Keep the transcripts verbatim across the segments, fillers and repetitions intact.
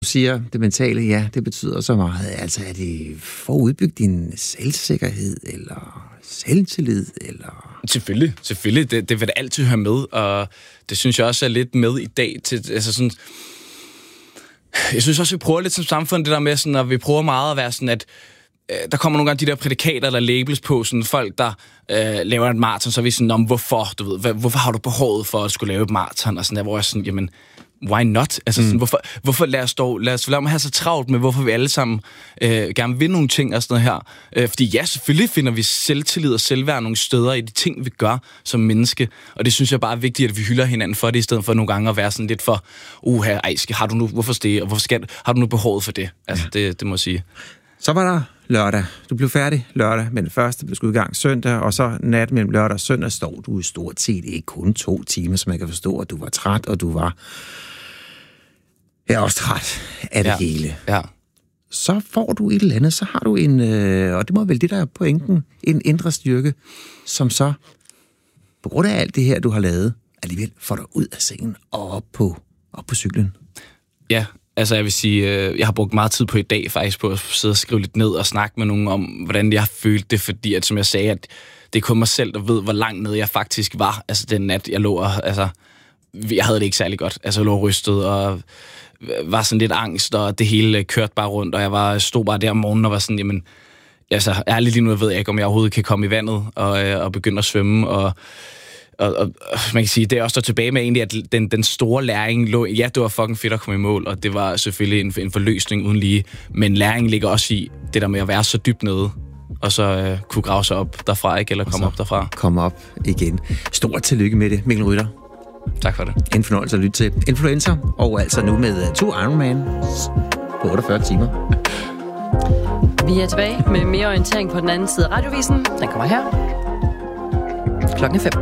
Du siger, det mentale, ja, det betyder så meget. Altså, er det for at udbygge din selvsikkerhed, eller selvtillid, eller... Selvfølgelig, selvfølgelig. Det, det vil det altid høre med, og det synes jeg også er lidt med i dag. Til, altså sådan, jeg synes også, vi prøver lidt som samfund, det der med, sådan, at vi prøver meget at være sådan, at øh, der kommer nogle gange de der prædikater, der labels på, sådan folk, der øh, laver et maraton, så er vi sådan, om hvorfor, du ved, hvad, hvorfor har du behovet for at skulle lave et maraton, og sådan der, hvor jeg sådan, jamen, why not? Altså, sådan, mm. hvorfor, hvorfor lad os dog, lad os lade mig have så travlt med, hvorfor vi alle sammen øh, gerne vil nogle ting og sådan noget her. Øh, fordi ja, selvfølgelig finder vi selvtillid og selvværd nogle steder i de ting, vi gør som menneske. Og det synes jeg bare er vigtigt, at vi hylder hinanden for det, i stedet for nogle gange at være sådan lidt for, uha, ej, skal, har du nu, hvorfor det, og hvorfor skal, har du nu behovet for det? Altså, ja. det, det må jeg sige. Så var der lørdag. Du blev færdig lørdag, men det første blev skudt i gang søndag, og så nat mellem lørdag og søndag står du i stort set ikke kun to timer, som jeg kan forstå, at du var træt, og du var... Jeg er også træt af det ja. hele. Ja. Så får du et eller andet, så har du en, øh, og det må vel det, der er pointen, en indre styrke, som så, på grund af alt det her, du har lavet, alligevel får dig ud af sengen og op på, op på cyklen. Ja, altså jeg vil sige, øh, jeg har brugt meget tid på i dag faktisk på at sidde og skrive lidt ned og snakke med nogen om, hvordan jeg har følt det, fordi at, som jeg sagde, at det er kun mig selv, der ved, hvor langt nede jeg faktisk var, altså den nat, jeg lå og, altså, jeg havde det ikke særlig godt, altså jeg lå rystet og var sådan lidt angst, og det hele kørte bare rundt, og jeg var, stod bare der om morgenen og var sådan, jamen, altså ærligt lige nu ved jeg ikke, om jeg overhovedet kan komme i vandet og, og begynde at svømme, og, og, og man kan sige, det er også der tilbage med egentlig, at den, den store læring lå, ja, det var fucking fedt at komme i mål, og det var selvfølgelig en, en forløsning uden lige, men læringen ligger også i det der med at være så dybt nede, og så øh, kunne grave sig op derfra, ikke, eller komme op derfra. Komme op igen. Stort tillykke med det, Mikkel Rytter. Tak for det. En fornøjelse at lytte til Influencer, og altså nu med to Ironman på otteogfyrre timer. Vi er tilbage med mere orientering på den anden side af radiovisen. Den kommer her. Klokken fem.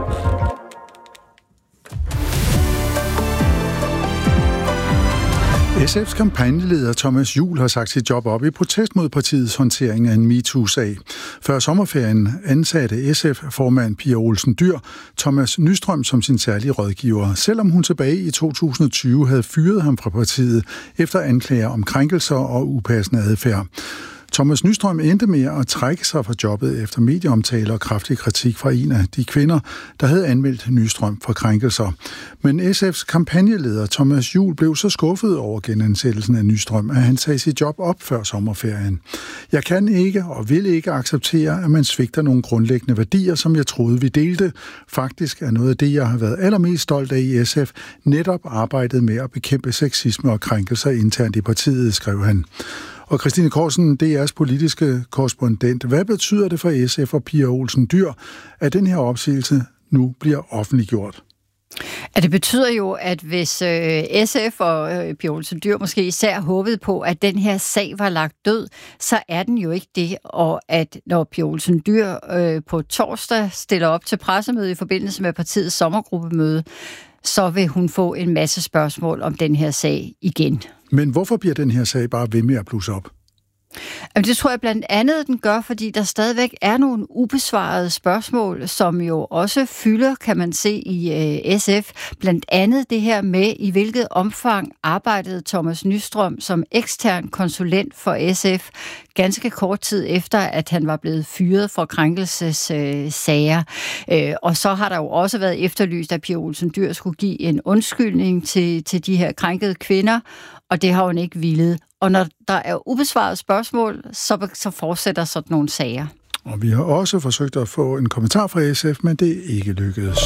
S F's kampagneleder Thomas Juhl har sagt sit job op i protest mod partiets håndtering af en MeToo-sag. Før sommerferien ansatte S F-formand Pia Olsen Dyhr Thomas Nystrøm som sin særlige rådgiver, selvom hun tilbage i to tusind og tyve havde fyret ham fra partiet efter anklager om krænkelser og upassende adfærd. Thomas Nystrøm endte med at trække sig fra jobbet efter medieomtale og kraftig kritik fra en af de kvinder, der havde anmeldt Nystrøm for krænkelser. Men S F's kampagneleder Thomas Juhl blev så skuffet over genansættelsen af Nystrøm, at han sagde sit job op før sommerferien. Jeg kan ikke og vil ikke acceptere, at man svigter nogle grundlæggende værdier, som jeg troede, vi delte. Faktisk er noget af det, jeg har været allermest stolt af i S F, netop arbejdet med at bekæmpe sexisme og krænkelser internt i partiet, skrev han. Og Christine Korsen, D R's politiske korrespondent. Hvad betyder det for S F og Pia Olsen Dyhr, at den her opsigelse nu bliver offentliggjort? Ja, det betyder jo, at hvis øh, S F og øh, Pia Olsen Dyhr måske især håbede på, at den her sag var lagt død, så er den jo ikke det. Og at når Pia Olsen Dyhr øh, på torsdag stiller op til pressemøde i forbindelse med partiets sommergruppemøde, så vil hun få en masse spørgsmål om den her sag igen. Men hvorfor bliver den her sag bare ved med at blusse op? Jamen, det tror jeg blandt andet, den gør, fordi der stadigvæk er nogle ubesvarede spørgsmål, som jo også fylder, kan man se, i øh, S F. Blandt andet det her med, i hvilket omfang arbejdede Thomas Nystrøm som ekstern konsulent for S F, ganske kort tid efter, at han var blevet fyret for krænkelsessager. Øh, og så har der jo også været efterlyst, at Pia Olsen Dyhr skulle give en undskyldning til, til de her krænkede kvinder, og det har hun ikke villet. Og når der er ubesvarede spørgsmål, så, så fortsætter sådan nogle sager. Og vi har også forsøgt at få en kommentar fra S F, men det er ikke lykkedes.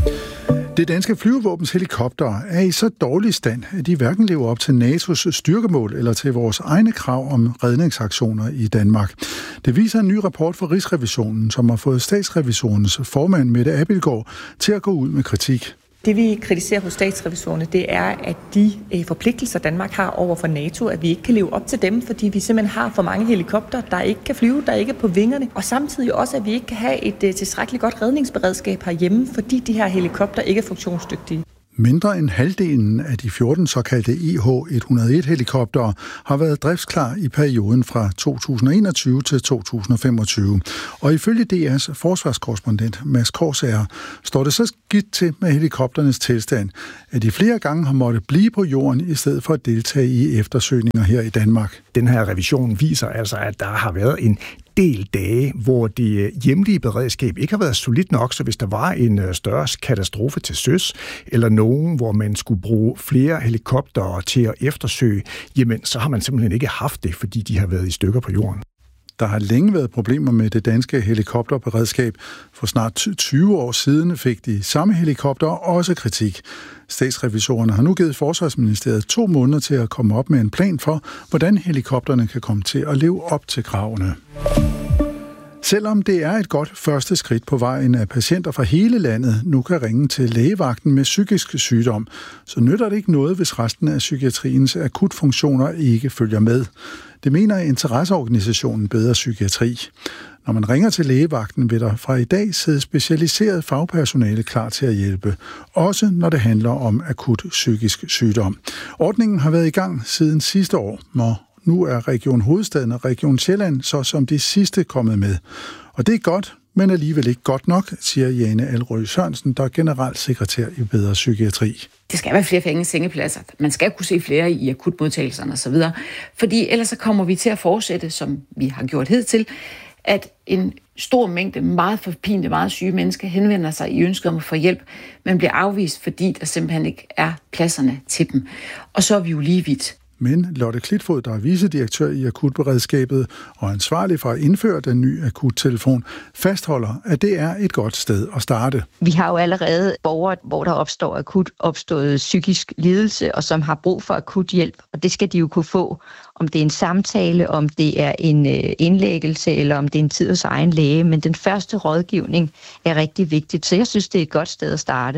Det danske flyvevåbens helikopter er i så dårlig stand, at de hverken lever op til N A T O's styrkemål eller til vores egne krav om redningsaktioner i Danmark. Det viser en ny rapport fra Rigsrevisionen, som har fået statsrevisionens formand Mette Abildgaard til at gå ud med kritik. Det vi kritiserer hos statsrevisorerne, det er, at de øh, forpligtelser, Danmark har over for NATO, at vi ikke kan leve op til dem, fordi vi simpelthen har for mange helikopter, der ikke kan flyve, der ikke er på vingerne. Og samtidig også, at vi ikke kan have et øh, tilstrækkeligt godt redningsberedskab herhjemme, fordi de her helikopter ikke er funktionsdygtige. Mindre end halvdelen af de fjorten såkaldte E H et hundrede og et-helikoptere har været driftsklar i perioden fra to tusind og enogtyve til to tusind og femogtyve. Og ifølge D R's forsvarskorrespondent Mads Korsager står det så skidt til med helikopternes tilstand, at de flere gange har måttet blive på jorden i stedet for at deltage i eftersøgninger her i Danmark. Den her revision viser altså, at der har været en del dage, hvor det hjemlige beredskab ikke har været solidt nok, så hvis der var en større katastrofe til søs, eller nogen, hvor man skulle bruge flere helikoptere til at eftersøge, jamen så har man simpelthen ikke haft det, fordi de har været i stykker på jorden. Der har længe været problemer med det danske helikopterberedskab. For snart tyve år siden fik de samme helikopter også kritik. Statsrevisorerne har nu givet Forsvarsministeriet to måneder til at komme op med en plan for, hvordan helikopterne kan komme til at leve op til kravene. Selvom det er et godt første skridt på vejen, at patienter fra hele landet nu kan ringe til lægevagten med psykisk sygdom, så nytter det ikke noget, hvis resten af psykiatriens akutfunktioner ikke følger med. Det mener interesseorganisationen Bedre Psykiatri. Når man ringer til lægevagten, vil der fra i dag sidde specialiseret fagpersonale klar til at hjælpe, også når det handler om akut psykisk sygdom. Ordningen har været i gang siden sidste år, og nu er Region Hovedstaden og Region Sjælland så som de sidste kommet med. Og det er godt, men alligevel ikke godt nok, siger Jane Alrøe Sørensen, der er generalsekretær i Bedre Psykiatri. Det skal være flere fængende sengepladser. Man skal kunne se flere i akutmodtagelserne osv. Fordi ellers så kommer vi til at fortsætte, som vi har gjort hidtil, at en stor mængde meget forpinte, meget syge mennesker henvender sig i ønsket om at få hjælp, men bliver afvist, fordi der simpelthen ikke er pladserne til dem. Og så er vi jo lige vidt. Men Lotte Klitfod, der er vicedirektør i akutberedskabet og ansvarlig for at indføre den nye akuttelefon, fastholder, at det er et godt sted at starte. Vi har jo allerede borgere, hvor der opstår akut opstået psykisk lidelse, og som har brug for akut hjælp, og det skal de jo kunne få, om det er en samtale, om det er en indlæggelse, eller om det er en tid hos egen læge. Men den første rådgivning er rigtig vigtigt, så jeg synes, det er et godt sted at starte.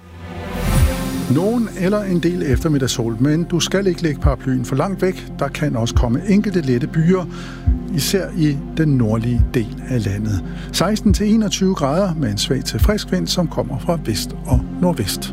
Nogen eller en del eftermiddagssol, men du skal ikke lægge paraplyen for langt væk. Der kan også komme enkelte lette byer, især i den nordlige del af landet. seksten til enogtyve grader med en svag til frisk vind, som kommer fra vest og nordvest.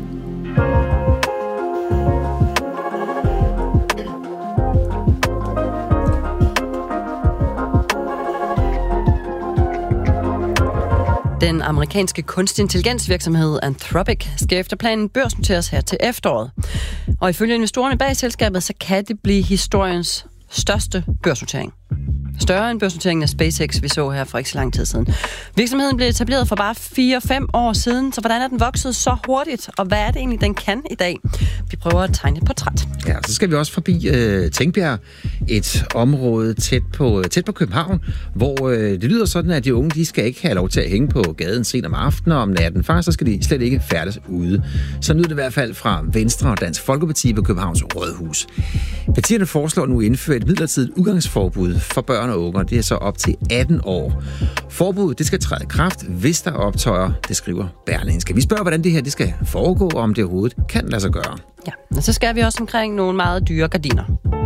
Den amerikanske kunstig intelligensvirksomhed Anthropic skal efter planen børsnoteres her til efteråret. Og ifølge investorerne bag selskabet, så kan det blive historiens største børsnotering. Større end børsnoteringen af SpaceX, vi så her for ikke så lang tid siden. Virksomheden blev etableret for bare fire til fem år siden, så hvordan er den vokset så hurtigt, og hvad er det egentlig, den kan i dag? Vi prøver at tegne et portræt. Ja, så skal vi også forbi øh, Tingbjerg, et område tæt på, tæt på København, hvor øh, det lyder sådan, at de unge, de skal ikke have lov til at hænge på gaden sent om aftenen og om natten. Faktisk så skal de slet ikke færdes ude. Så lyder det i hvert fald fra Venstre og Dansk Folkeparti ved Københavns Rådhus. Partierne foreslår nu at indføre et midlertidigt udgangsforbud for børn og unge, det er så op til atten år. Forbuddet, det skal træde i kraft, hvis der optøjer, det skriver Berlingske. Vi spørger, hvordan det her det skal foregå, og om det overhovedet kan lade sig gøre. Ja, og så skal vi også omkring nogle meget dyre gardiner.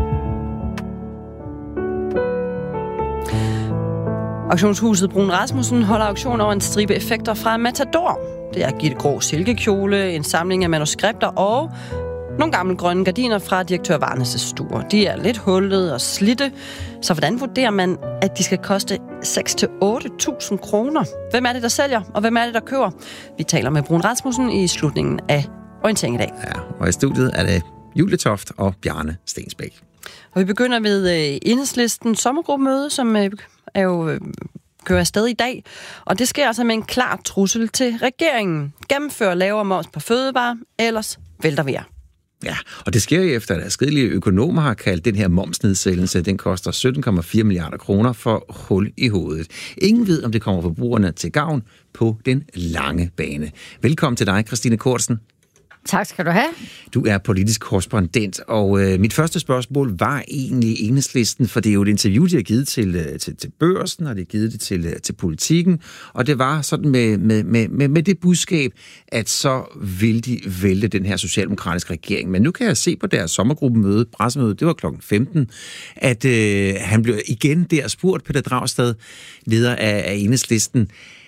Auktionshuset Brun Rasmussen holder auktion over en stribe effekter fra Matador. Det er Gitte Grå silkekjole, en samling af manuskripter og nogle gamle grønne gardiner fra direktør Varnes' stuer. De er lidt hullede og slitte, så hvordan vurderer man, at de skal koste seks til otte tusind kroner? Hvem er det, der sælger, og hvem er det, der køber? Vi taler med Brun Rasmussen i slutningen af Orientering i dag. Ja, og i studiet er det Julie Toft og Bjarne Stensbæk. Og vi begynder ved øh, Enhedslistens sommergruppemøde, som øh, er jo øh, kører afsted i dag. Og det sker altså med en klar trussel til regeringen. Gennemfør lavere moms på fødevarer, ellers vælter vi jer. Ja, og det sker jo efter, at adskillige økonomer har kaldt den her momsnedsættelse, den koster sytten komma fire milliarder kroner for hul i hovedet. Ingen ved, om det kommer forbrugerne til gavn på den lange bane. Velkommen til dig, Christine Kortsen. Tak skal du have. Du er politisk korrespondent, og øh, mit første spørgsmål var egentlig Enhedslisten, for det er jo et interview, de har givet til, til, til Børsen, og de har givet det til, til Politikken, og det var sådan med, med, med, med det budskab, at så vil de vælte den her socialdemokratiske regering. Men nu kan jeg se på deres sommergruppemøde, pressemøde, det var klokken femten, at øh, han blev igen der spurgt, Peter Dragsted, leder af, af Enhedslisten,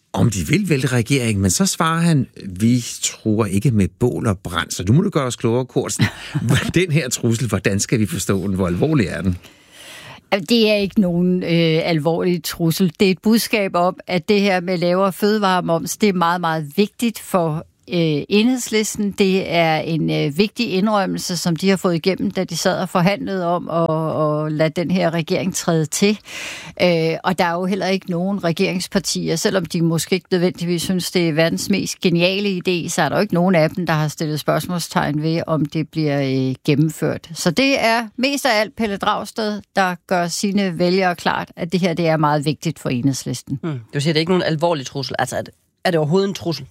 om de vil vælte regeringen, men så svarer han, vi tror ikke med bål og brand. Så du må du gøre os klogere, Cortzen. Den her trussel, hvordan skal vi forstå den? Hvor alvorlig er den? Det er ikke nogen øh, alvorlig trussel. Det er et budskab om, at det her med lavere fødevaremoms, det er meget, meget vigtigt for øh, Enhedslisten. Det er en øh, vigtig indrømmelse, som de har fået igennem, da de sad og forhandlede om at, at lade den her regering træde til. Øh, og der er jo heller ikke nogen regeringspartier, selvom de måske ikke nødvendigvis synes, det er verdens mest geniale idé, så er der jo ikke nogen af dem, der har stillet spørgsmålstegn ved, om det bliver øh, gennemført. Så det er mest af alt Pelle Dragsted, der gør sine vælgere klart, at det her det er meget vigtigt for Enhedslisten. Hmm. Du siger, det er ikke nogen alvorlig trussel. Altså, er det, er det overhovedet en trussel?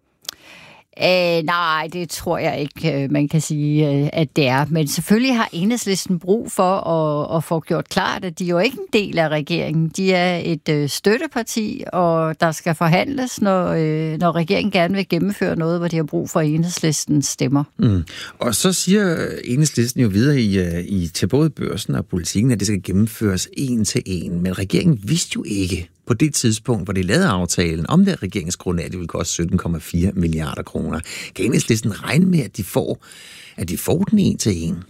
Æh, nej, det tror jeg ikke, man kan sige, at det er. Men selvfølgelig har Enhedslisten brug for at, at få gjort klart, at de jo ikke er en del af regeringen. De er et øh, støtteparti, og der skal forhandles, når, øh, når regeringen gerne vil gennemføre noget, hvor de har brug for Enhedslistens stemmer. Mm. Og så siger Enhedslisten jo videre i, i, til både Børsen og Politikken, at det skal gennemføres en til en. Men regeringen vidste jo ikke på det tidspunkt, hvor de lavede aftalen om det regeringsgrundlag, det vil koste sytten komma fire milliarder kroner. Kan Enhedslisten regne med, at de får, at de får den en til en?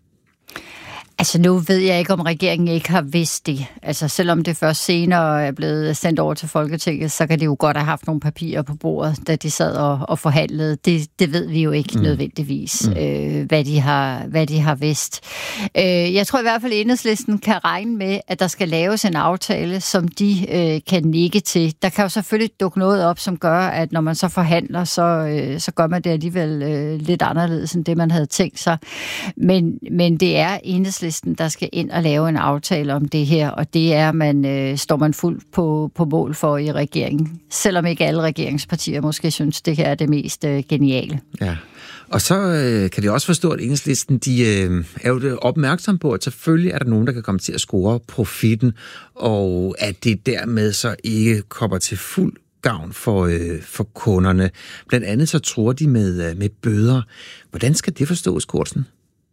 Altså nu ved jeg ikke, om regeringen ikke har vidst det. Altså selvom det først senere er blevet sendt over til Folketinget, så kan de jo godt have haft nogle papirer på bordet, da de sad og, og forhandlede. Det, det ved vi jo ikke mm. nødvendigvis, mm. øh, hvad, de har, hvad de har vidst. Øh, jeg tror i hvert fald, at Enhedslisten kan regne med, at der skal laves en aftale, som de øh, kan nikke til. Der kan jo selvfølgelig dukke noget op, som gør, at når man så forhandler, så, øh, så gør man det alligevel øh, lidt anderledes, end det man havde tænkt sig. Men, men det er Enhedslisten, der skal ind og lave en aftale om det her, og det er man øh, står man fuldt på, på mål for i regeringen. Selvom ikke alle regeringspartier måske synes, det her er det mest øh, geniale. Ja, og så øh, kan det også forstå, at Enhedslisten de, øh, er jo opmærksom på, at selvfølgelig er der nogen, der kan komme til at score profitten, og at det dermed så ikke kommer til fuld gavn for, øh, for kunderne. Blandt andet så tror de med, med bøder. Hvordan skal det forstås, Cortzen?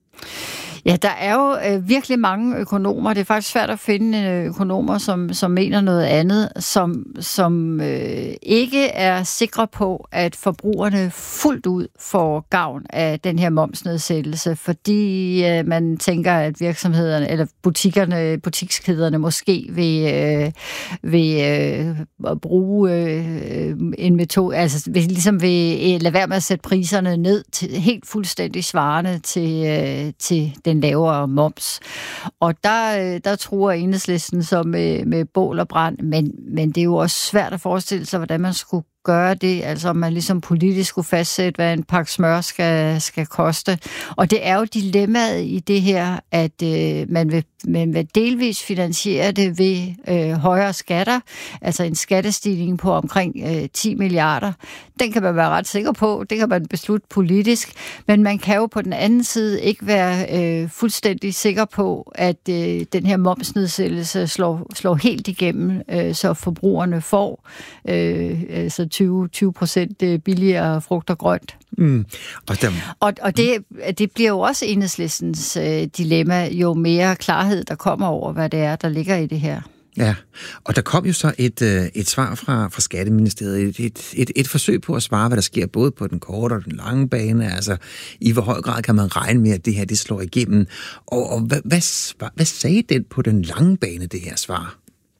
Ja, der er jo øh, virkelig mange økonomer. Det er faktisk svært at finde øh, økonomer, som, som mener noget andet, som, som øh, ikke er sikre på, at forbrugerne fuldt ud får gavn af den her momsnedsættelse, fordi øh, man tænker, at virksomhederne eller butikkerne, butikskæderne måske vil, øh, vil øh, bruge øh, en metode, altså vil, ligesom vil øh, lade være med at sætte priserne ned til helt fuldstændig svarende til, øh, til den lavere moms. Og der, der tror Enhedslisten så med, med bål og brand, men, men det er jo også svært at forestille sig, hvordan man skulle gøre det, altså om man ligesom politisk skulle fastsætte, hvad en pakke smør skal, skal koste. Og det er jo dilemmaet i det her, at øh, man, vil, man vil delvis finansiere det ved øh, højere skatter, altså en skattestigning på omkring øh, ti milliarder. Den kan man være ret sikker på, det kan man beslutte politisk, men man kan jo på den anden side ikke være øh, fuldstændig sikker på, at øh, den her momsnedsættelse slår, slår helt igennem, øh, så forbrugerne får øh, altså tyve procent billigere frugt og grønt. Mm. Og, der... og, og det, det bliver jo også Enhedslistens øh, dilemma, jo mere klarhed der kommer over, hvad det er, der ligger i det her. Ja, og der kom jo så et, et svar fra, fra Skatteministeriet, et, et, et, et forsøg på at svare, hvad der sker både på den korte og den lange bane, altså i hvor høj grad kan man regne med, at det her det slår igennem, og, og hvad, hvad, hvad sagde den på den lange bane, det her svar?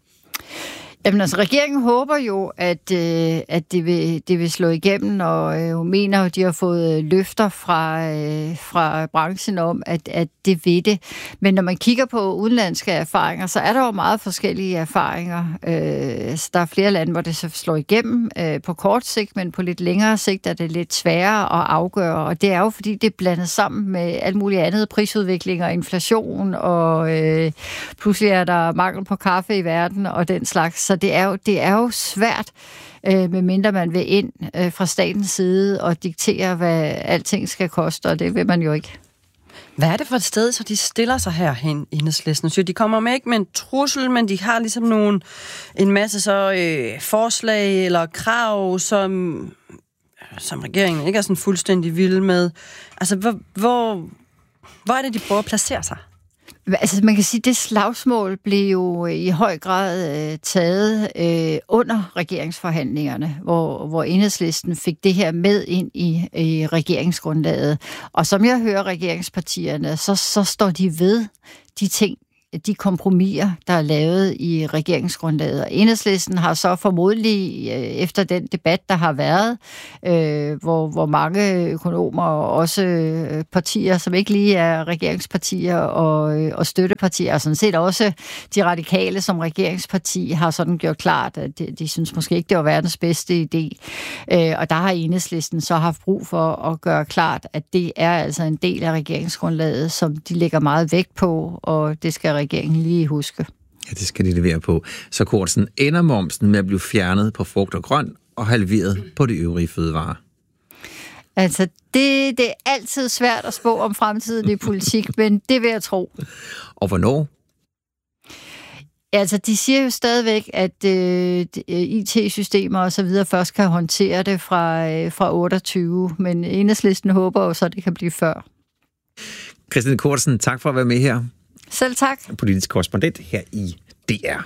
Jamen altså, regeringen håber jo, at, øh, at det, vil, det vil slå igennem, og øh, mener, at de har fået løfter fra, øh, fra branchen om, at, at det vil det. Men når man kigger på udenlandske erfaringer, så er der jo meget forskellige erfaringer. Øh, så der er flere lande, hvor det så slår igennem øh, på kort sigt, men på lidt længere sigt er det lidt sværere at afgøre. Og det er jo, fordi det er blandet sammen med alt muligt andet, prisudvikling og inflation, og øh, pludselig er der mangel på kaffe i verden, og den slags. Så det er jo, det er jo svært, øh, medmindre man vil ind øh, fra statens side og diktere, hvad alting skal koste, og det vil man jo ikke. Hvad er det for et sted, så de stiller sig herhen i Enhedslisten? Så de kommer med ikke med en trussel, men de har ligesom nogle, en masse så øh, forslag eller krav, som, som regeringen ikke er sådan fuldstændig vild med. Altså, hvor, hvor, hvor er det, de prøver at placere sig? Altså man kan sige, at det slagsmål blev jo i høj grad øh, taget øh, under regeringsforhandlingerne, hvor, hvor Enhedslisten fik det her med ind i, i regeringsgrundlaget. Og som jeg hører regeringspartierne, så, så står de ved de ting, de kompromiser, der er lavet i regeringsgrundlaget. Og Enhedslisten har så formodentlig, efter den debat, der har været, øh, hvor, hvor mange økonomer og også partier, som ikke lige er regeringspartier og, og støttepartier, og sådan set også de radikale som regeringsparti, har sådan gjort klart, at de, de synes måske ikke, det var verdens bedste idé. Øh, og der har Enhedslisten så haft brug for at gøre klart, at det er altså en del af regeringsgrundlaget, som de lægger meget vægt på, og det skal regeringen lige huske. Ja, det skal de levere på. Så Cortzen, ender momsen med at blive fjernet på frugt og grønt og halveret på de øvrige fødevarer? Altså, det, det er altid svært at spå om fremtiden i politik, men det vil jeg tro. Og hvornår? Altså, de siger jo stadigvæk, at øh, I T-systemer og så videre først kan håndtere det fra, øh, fra otteogtyve, men Enhedslisten håber jo så, at det kan blive før. Christine Cortzen, tak for at være med her. Selv tak. Politisk korrespondent her i D R.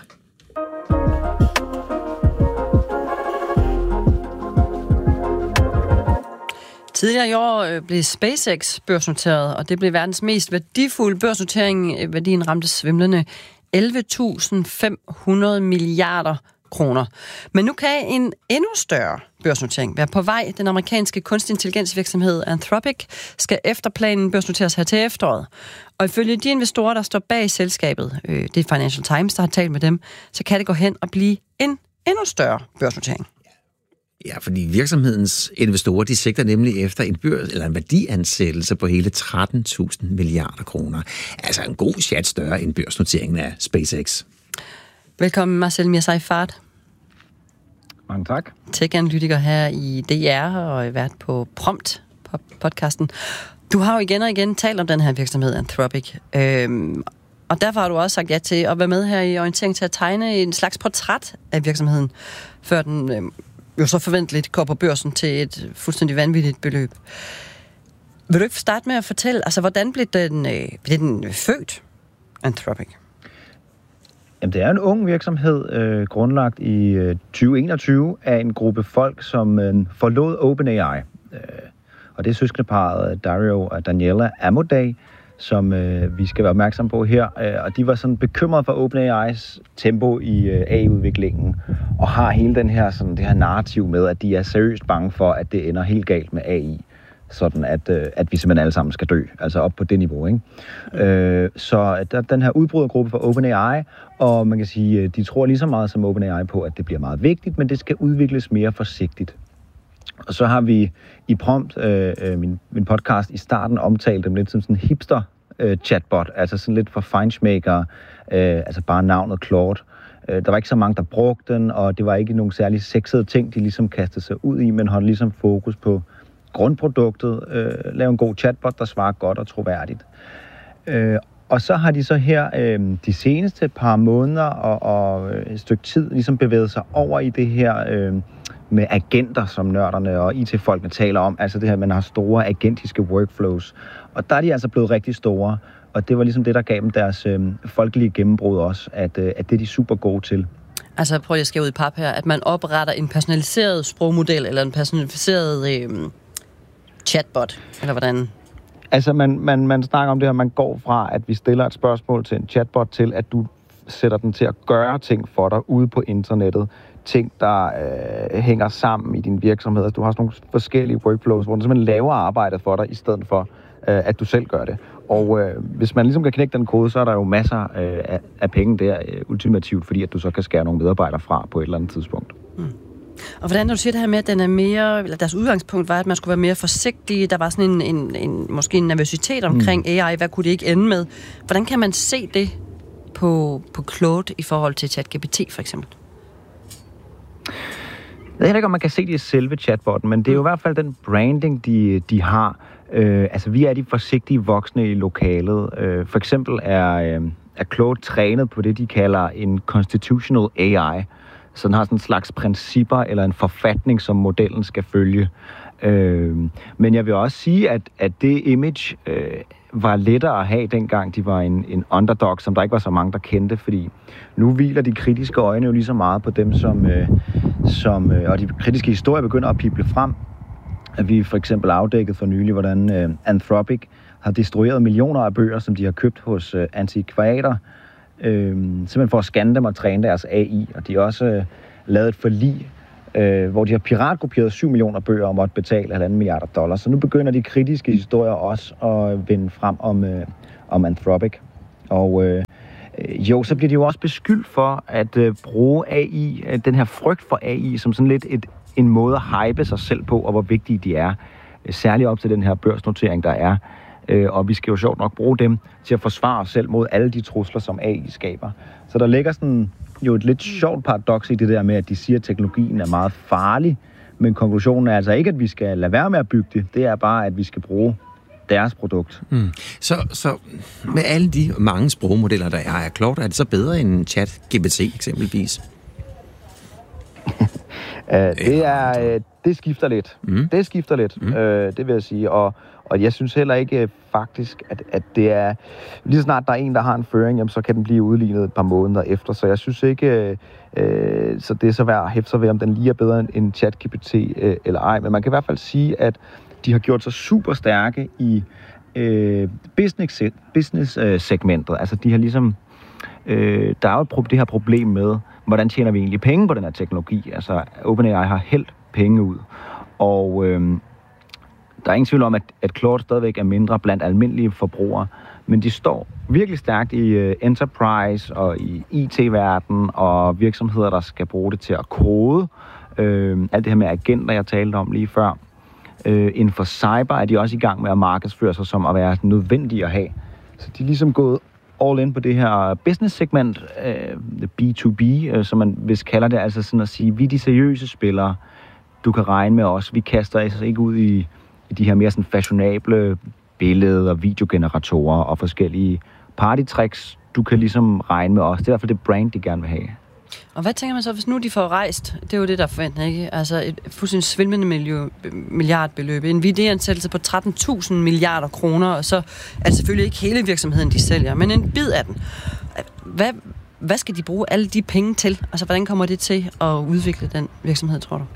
Tidligere i år blev SpaceX børsnoteret, og det blev verdens mest værdifulde børsnotering. Værdien ramte svimlende elleve tusind fem hundrede milliarder kroner. Men nu kan en endnu større børsnotering være på vej. Den amerikanske kunstig intelligensvirksomhed Anthropic skal efter planen børsnoteres her til efteråret. Og ifølge de investorer, der står bag selskabet, øh, det er Financial Times, der har talt med dem, så kan det gå hen og blive en endnu større børsnotering. Ja, fordi virksomhedens investorer, de sigter nemlig efter en børs eller en værdiansættelse på hele tretten tusind milliarder kroner. Altså en god chat større end børsnoteringen af SpaceX. Velkommen, Marcel Mir-Seyfarth. Mange tak. Tech-analytiker her i D R og vært på Prompt på podcasten. Du har jo igen og igen talt om den her virksomhed, Anthropic. Øhm, og derfor har du også sagt ja til at være med her i orientering til at tegne en slags portræt af virksomheden, før den øhm, jo så forventeligt går på børsen til et fuldstændig vanvittigt beløb. Vil du ikke starte med at fortælle, altså hvordan blev den, øh, blev den født, Anthropic? Jamen, det er en ung virksomhed, øh, grundlagt i øh, tyve enogtyve af en gruppe folk, som øh, forlod OpenAI. Øh, og det er søskendeparret Dario og Daniela Amodei, som øh, vi skal være opmærksom på her. Øh, og de var sådan bekymrede for OpenAI's tempo i øh, A I-udviklingen, og har hele den her, sådan, det her narrativ med, at de er seriøst bange for, at det ender helt galt med A I. Sådan at, øh, at vi simpelthen alle sammen skal dø, altså op på det niveau, ikke? Mm. Øh, så der den her udbrydergruppe for OpenAI, og man kan sige, de tror lige så meget som OpenAI på, at det bliver meget vigtigt, men det skal udvikles mere forsigtigt. Og så har vi i Prompt, øh, min, min podcast i starten, omtalt dem lidt som sådan en hipster øh, chatbot, altså sådan lidt for feinschmeckere, øh, altså bare navnet Claude. Øh, der var ikke så mange, der brugte den, og det var ikke nogen særlig sexede ting, de ligesom kastede sig ud i, men holdt ligesom fokus på grundproduktet, øh, lave en god chatbot, der svarer godt og troværdigt. Øh, og så har de så her øh, de seneste par måneder og, og et stykke tid ligesom bevæget sig over i det her øh, med agenter, som nørderne og I T-folkene taler om. Altså det her, man har store agentiske workflows. Og der er de altså blevet rigtig store. Og det var ligesom det, der gav dem deres øh, folkelige gennembrud også, at, øh, at det er de super gode til. Altså prøv at skære ud i pap her, at man opretter en personaliseret sprogmodel eller en personaliseret øh, chatbot, eller hvordan? Altså man, man, man snakker om det her, man går fra, at vi stiller et spørgsmål til en chatbot, til at du sætter den til at gøre ting for dig ude på internettet. Ting, der øh, hænger sammen i din virksomhed. Altså, du har sådan nogle forskellige workflows, hvor den simpelthen laver arbejdet for dig, i stedet for, øh, at du selv gør det. Og øh, hvis man ligesom kan knække den kode, så er der jo masser øh, af, af penge der, øh, ultimativt, fordi at du så kan skære nogle medarbejdere fra på et eller andet tidspunkt. Mm. Og hvordan, når du siger det her med, at den er mere, eller deres udgangspunkt var, at man skulle være mere forsigtig, der var sådan en, en, en måske en nervøsitet omkring mm. A I, hvad kunne det ikke ende med? Hvordan kan man se det på, på Claude i forhold til ChatGPT for eksempel? Jeg ved ikke, om man kan se det i selve chatbotten, men det er jo i hvert fald den branding, de, de har. Øh, altså, vi er de forsigtige voksne i lokalet. Øh, for eksempel er, øh, er Claude trænet på det, de kalder en constitutional A I. Så den har sådan en slags principper eller en forfatning, som modellen skal følge. Øh, men jeg vil også sige, at, at det image, øh, var lettere at have, dengang de var en, en underdog, som der ikke var så mange, der kendte, fordi nu hviler de kritiske øjne jo lige så meget på dem, som, øh, som øh, og de kritiske historier begynder at pible frem. At vi for eksempel afdækket for nylig, hvordan øh, Anthropic har destrueret millioner af bøger, som de har købt hos øh, antikvater, øh, simpelthen for at scanne dem og træne deres A I, og de har også øh, lavet et forlig, øh, hvor de har piratkopieret syv millioner bøger og måtte betale halvanden milliarder dollars. Så nu begynder de kritiske historier også at vende frem om, øh, om Anthropic. Og øh, jo, så bliver de jo også beskyldt for at øh, bruge A I, øh, den her frygt for A I, som sådan lidt et, en måde at hype sig selv på, og hvor vigtige de er. Særligt op til den her børsnotering, der er. Øh, og vi skal jo sjovt nok bruge dem til at forsvare os selv mod alle de trusler, som A I skaber. Så der ligger sådan jo et lidt sjovt paradoks i det der med, at de siger, at teknologien er meget farlig, men konklusionen er altså ikke, at vi skal lade være med at bygge det. Det er bare, at vi skal bruge deres produkt. Mm. Så, så med alle de mange sprogmodeller, der er, er Claude, er det så bedre end ChatGPT eksempelvis? uh, det er, uh, det skifter lidt. Mm. Det skifter lidt, mm. uh, det vil jeg sige. Og, og jeg synes heller ikke uh, faktisk, at, at det er... Lige så snart der er en, der har en føring, jamen, så kan den blive udlignet et par måneder efter. Så jeg synes ikke... Uh, uh, så det er så værd at hæfte sig ved, om den lige er bedre end, end ChatGPT uh, eller ej. Men man kan i hvert fald sige, at de har gjort sig super stærke i uh, business, business uh, segmentet. Altså de har ligesom... Uh, der er jo et, det her problem med, hvordan tjener vi egentlig penge på den her teknologi? Altså, OpenAI har hældt penge ud. Og øhm, der er ingen tvivl om, at, at Claude stadigvæk er mindre blandt almindelige forbrugere. Men de står virkelig stærkt i uh, enterprise og i I T-verden og virksomheder, der skal bruge det til at kode. Øh, alt det her med agenter, jeg talte om lige før. Øh, inden for cyber er de også i gang med at markedsføre sig som at være nødvendige at have. Så de er ligesom gået all in på det her business-segment, uh, B to B, uh, som man vist kalder det, altså sådan at sige, vi er de seriøse spillere, du kan regne med os. Vi kaster altså ikke ud i, i de her mere sådan fashionable billeder og videogeneratorer og forskellige partytricks. Du kan ligesom regne med os. Det er i hvert fald det brand, de gerne vil have. Og hvad tænker man så, hvis nu de får rejst? Det er jo det, der forventer, ikke? Altså et fuldstændig svimlende milliardbeløb. En Nvidia-ansættelse på tretten tusind milliarder kroner, og så er det selvfølgelig ikke hele virksomheden, de sælger, men en bid af den. Hvad, hvad skal de bruge alle de penge til? Altså, hvordan kommer det til at udvikle den virksomhed, tror du?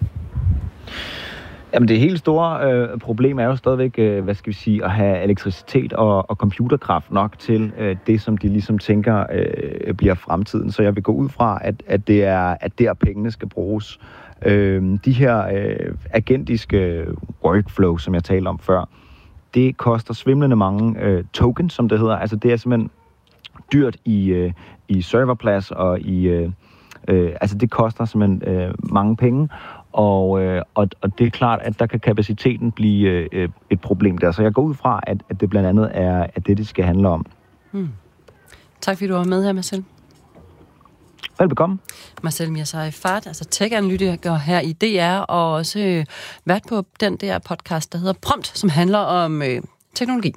Jamen, det helt store øh, problem er jo stadigvæk, øh, hvad skal vi sige, at have elektricitet og, og computerkraft nok til øh, det, som de ligesom tænker øh, bliver fremtiden. Så jeg vil gå ud fra, at, at det er at der pengene skal bruges. Øh, de her øh, agentiske workflow, som jeg talte om før, det koster svimlende mange øh, tokens, som det hedder. Altså, det er simpelthen dyrt i, øh, i serverplads og i... Øh, øh, altså, det koster simpelthen øh, mange penge. Og, øh, og, og det er klart, at der kan kapaciteten blive øh, et problem der. Så jeg går ud fra, at, at det blandt andet er at det, det skal handle om. Hmm. Tak fordi du var med her, Marcel. Velbekomme. Marcel Mirzaifard, altså tech-analytiker her i D R, og også øh, vært på den der podcast, der hedder Prompt, som handler om øh, teknologi.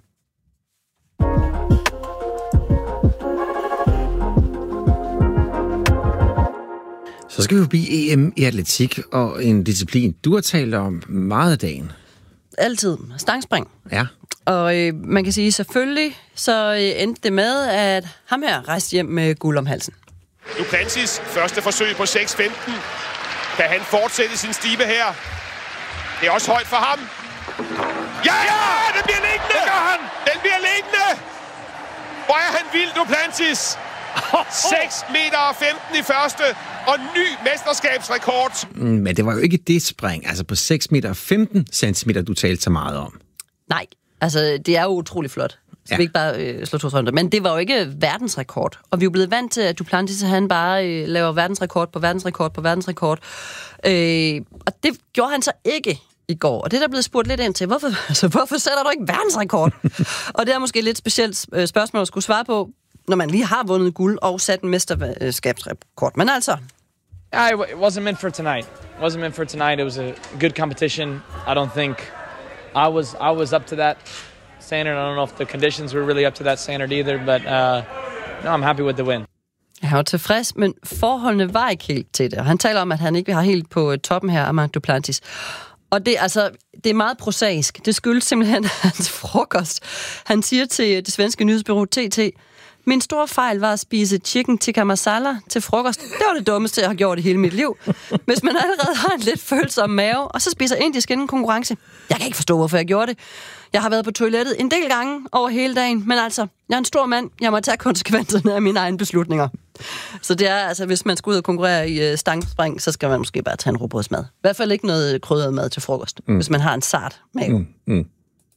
Så skal vi forbi E M i atletik og en disciplin, du har talt om meget af dagen. Altid. Stangspring. Ja. Og øh, man kan sige, selvfølgelig så øh, endte det med, at ham her rejste hjem med guld om halsen. Duplantis første forsøg på seks femten. Kan han fortsætte sin stime her? Det er også højt for ham. Ja, ja! Det bliver liggende! Det gør han! Den bliver liggende! Hvor er han vild, Duplantis! seks meter femten i første, og ny mesterskabsrekord. Men det var jo ikke det spring, altså på seks meter femten centimeter, du talte så meget om. Nej, altså det er jo utrolig flot. Så ja. Vi ikke bare øh, slå to runder. Men det var jo ikke verdensrekord. Og vi er jo blevet vant til, at Duplantis han bare øh, laver verdensrekord på verdensrekord på verdensrekord. Øh, og det gjorde han så ikke i går. Og det er der blevet spurgt lidt ind til. Hvorfor, altså, hvorfor sætter du ikke verdensrekord? Og det er måske et lidt specielt spørgsmål at skulle svare på, når man lige har vundet guld og sat en mesterskabsrekord. Men altså... It wasn't meant for tonight. It wasn't meant for tonight. It was a good competition. I don't think I was I was up to that standard. I don't know if the conditions were really up to that standard either, but uh, no, I'm happy with the win. Han var tilfreds, men forholdene var ikke helt til det. Han taler om, at han ikke har helt på toppen her, Armand Duplantis. Og det, altså, det er meget prosaisk. Det skyldes simpelthen hans frokost. Han siger til det svenske nyhedsbureau T T, min store fejl var at spise chicken tikka masala til frokost. Det var det dummeste, jeg har gjort i hele mit liv. Hvis man allerede har en lidt følsom mave, og så spiser indisk inden konkurrence. Jeg kan ikke forstå, hvorfor jeg gjorde det. Jeg har været på toilettet en del gange over hele dagen, men altså, jeg er en stor mand. Jeg må tage konsekvenserne af mine egne beslutninger. Så det er altså, hvis man skal ud og konkurrere i uh, stangspring, så skal man måske bare tage en rugbrødsmad. I hvert fald ikke noget krydret mad til frokost, mm. hvis man har en sart mave. Mm. Mm.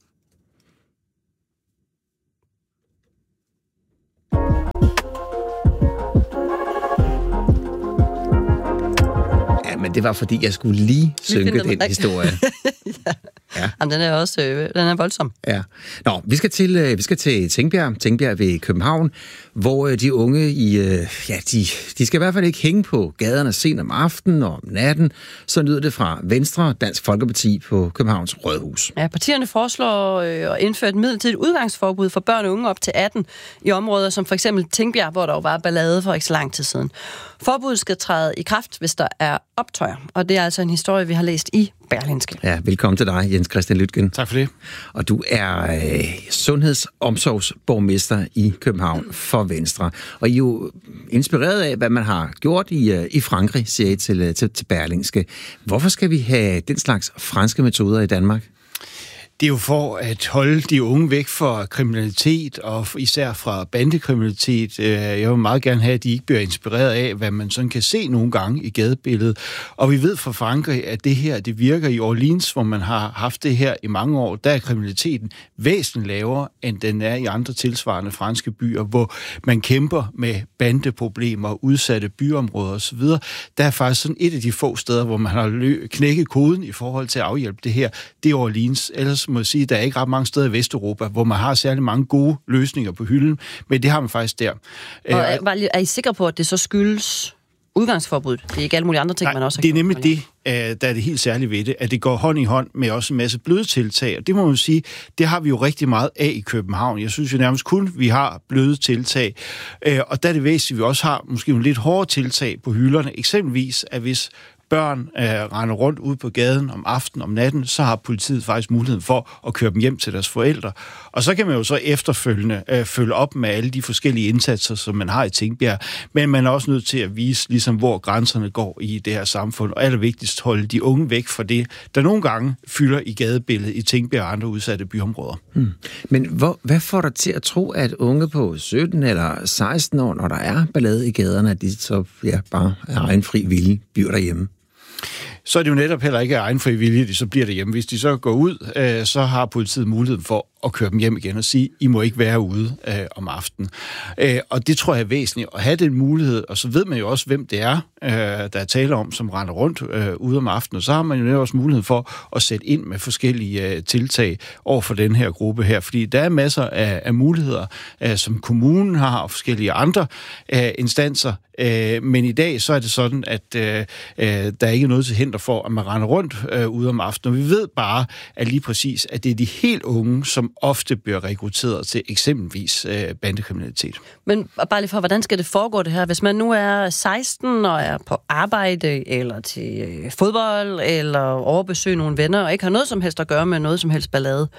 Men det var, fordi jeg skulle lige synke den historie. ja. Ja. Jamen, den er også øh, den er voldsom. Ja. Nå, vi skal til, øh, vi skal til Tingbjerg, Tingbjerg ved København, hvor øh, de unge, i, øh, ja, de, de skal i hvert fald ikke hænge på gaderne sent om aftenen og om natten. Så lyder det fra Venstre, Dansk Folkeparti på Københavns Rådhus. Ja, partierne foreslår øh, at indføre et midlertidigt udgangsforbud for børn og unge op til atten i områder som for eksempel Tingbjerg, hvor der jo var ballade for ikke så lang tid siden. Forbuddet skal træde i kraft, hvis der er optøjer, og det er altså en historie, vi har læst i Berlingske. Ja, velkommen til dig, Jens Christian Lytgen. Tak for det. Og du er øh, sundhedsomsorgsborgmester i København for Venstre. Og I er jo inspireret af, hvad man har gjort i, øh, i Frankrig, siger I til, til, til Berlingske. Hvorfor skal vi have den slags franske metoder i Danmark? Det er jo for at holde de unge væk fra kriminalitet, og især fra bandekriminalitet. Jeg vil meget gerne have, at de ikke bliver inspireret af, hvad man sådan kan se nogle gange i gadebilledet. Og vi ved fra Frankrig, at det her, det virker i Orleans, hvor man har haft det her i mange år. Der er kriminaliteten væsentligt lavere, end den er i andre tilsvarende franske byer, hvor man kæmper med bandeproblemer, udsatte byområder osv. Der er faktisk sådan et af de få steder, hvor man har knækket koden i forhold til at afhjælpe det her. Det er Orleans. Ellers må jeg sige, at der er ikke ret mange steder i Vesteuropa, hvor man har særlig mange gode løsninger på hylden, men det har man faktisk der. Og er, er I sikre på, at det så skyldes udgangsforbuddet? Det er ikke alle mulige andre ting, Nej, man også har det er gjort, nemlig det, der er det helt særlige ved det, at det går hånd i hånd med også en masse bløde tiltag, og det må man sige, det har vi jo rigtig meget af i København. Jeg synes jo nærmest kun, vi har bløde tiltag, og der er det væsentligt, at vi også har måske nogle lidt hårde tiltag på hylderne, eksempelvis at hvis børn øh, render rundt ude på gaden om aftenen, om natten, så har politiet faktisk muligheden for at køre dem hjem til deres forældre. Og så kan man jo så efterfølgende øh, følge op med alle de forskellige indsatser, som man har i Tingbjerg. Men man er også nødt til at vise, ligesom, hvor grænserne går i det her samfund. Og allervigtigst holde de unge væk fra det, der nogle gange fylder i gadebilledet i Tingbjerg og andre udsatte byområder. Hmm. Men hvor, hvad får dig til at tro, at unge på sytten eller seksten år, når der er ballade i gaderne, at de så ja, bare er egen fri vilje bliver derhjemme? Så er det jo netop heller ikke egen frivillige, de så bliver derhjemme. Hvis de så går ud, øh, så har politiet muligheden for at køre dem hjem igen og sige, I må ikke være ude øh, om aftenen. Øh, og det tror jeg er væsentligt at have den mulighed, og så ved man jo også, hvem det er, øh, der er tale om, som render rundt øh, ude om aftenen. Og så har man jo også mulighed for at sætte ind med forskellige øh, tiltag over for den her gruppe her, fordi der er masser af, af muligheder, øh, som kommunen har, og forskellige andre øh, instanser. Øh, men i dag så er det sådan, at øh, øh, der er ikke noget til hinder for, at man render rundt øh, ude om aftenen. Og vi ved bare, at lige præcis, at det er de helt unge, som ofte bliver rekrutteret til eksempelvis øh, bandekriminalitet. Men bare lige for, hvordan skal det foregå det her? Hvis man nu er seksten og er på arbejde, eller til øh, fodbold, eller overbesøge nogle venner, og ikke har noget som helst at gøre med noget som helst ballade,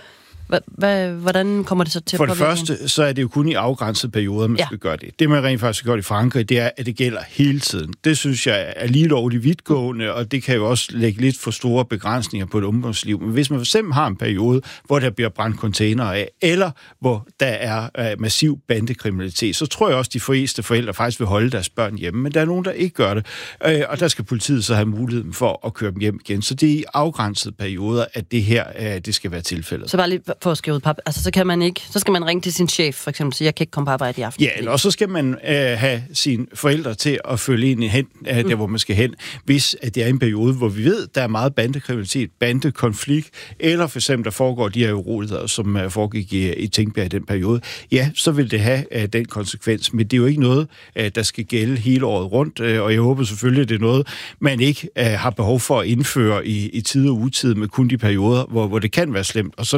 hvordan kommer det så til at påvirke? For det første, så er det jo kun i afgrænsede perioder, man ja. skal gøre det. Det, man rent faktisk har gjort i Frankrig, det er, at det gælder hele tiden. Det synes jeg er lige lovligt vidtgående, og det kan jo også lægge lidt for store begrænsninger på et ungdomsliv. Men hvis man for eksempel har en periode, hvor der bliver brændt containere af, eller hvor der er uh, massiv bandekriminalitet, så tror jeg også, at de fleste forældre faktisk vil holde deres børn hjemme. Men der er nogen, der ikke gør det, uh, og der skal politiet så have muligheden for at køre dem hjem igen. Så det er i afgrænsede perioder, at det her uh, det skal være tilfældet. Så bare lige for at skrive ud, altså så kan man ikke, så skal man ringe til sin chef, for eksempel, så jeg kan ikke komme på arbejde i aften. Ja, eller så skal man øh, have sine forældre til at følge ind hen, øh, der mm. hvor man skal hen, hvis at det er en periode, hvor vi ved, der er meget bandekriminalitet, bandekonflikt, eller for eksempel, der foregår de her uroligheder, som øh, foregik i, i Tingbjerg i den periode, ja, så vil det have øh, den konsekvens, men det er jo ikke noget, øh, der skal gælde hele året rundt, øh, og jeg håber selvfølgelig, at det er noget, man ikke øh, har behov for at indføre i, i tid og utid, med kun de perioder, hvor, hvor det kan være slemt, og sådan har det jo nogle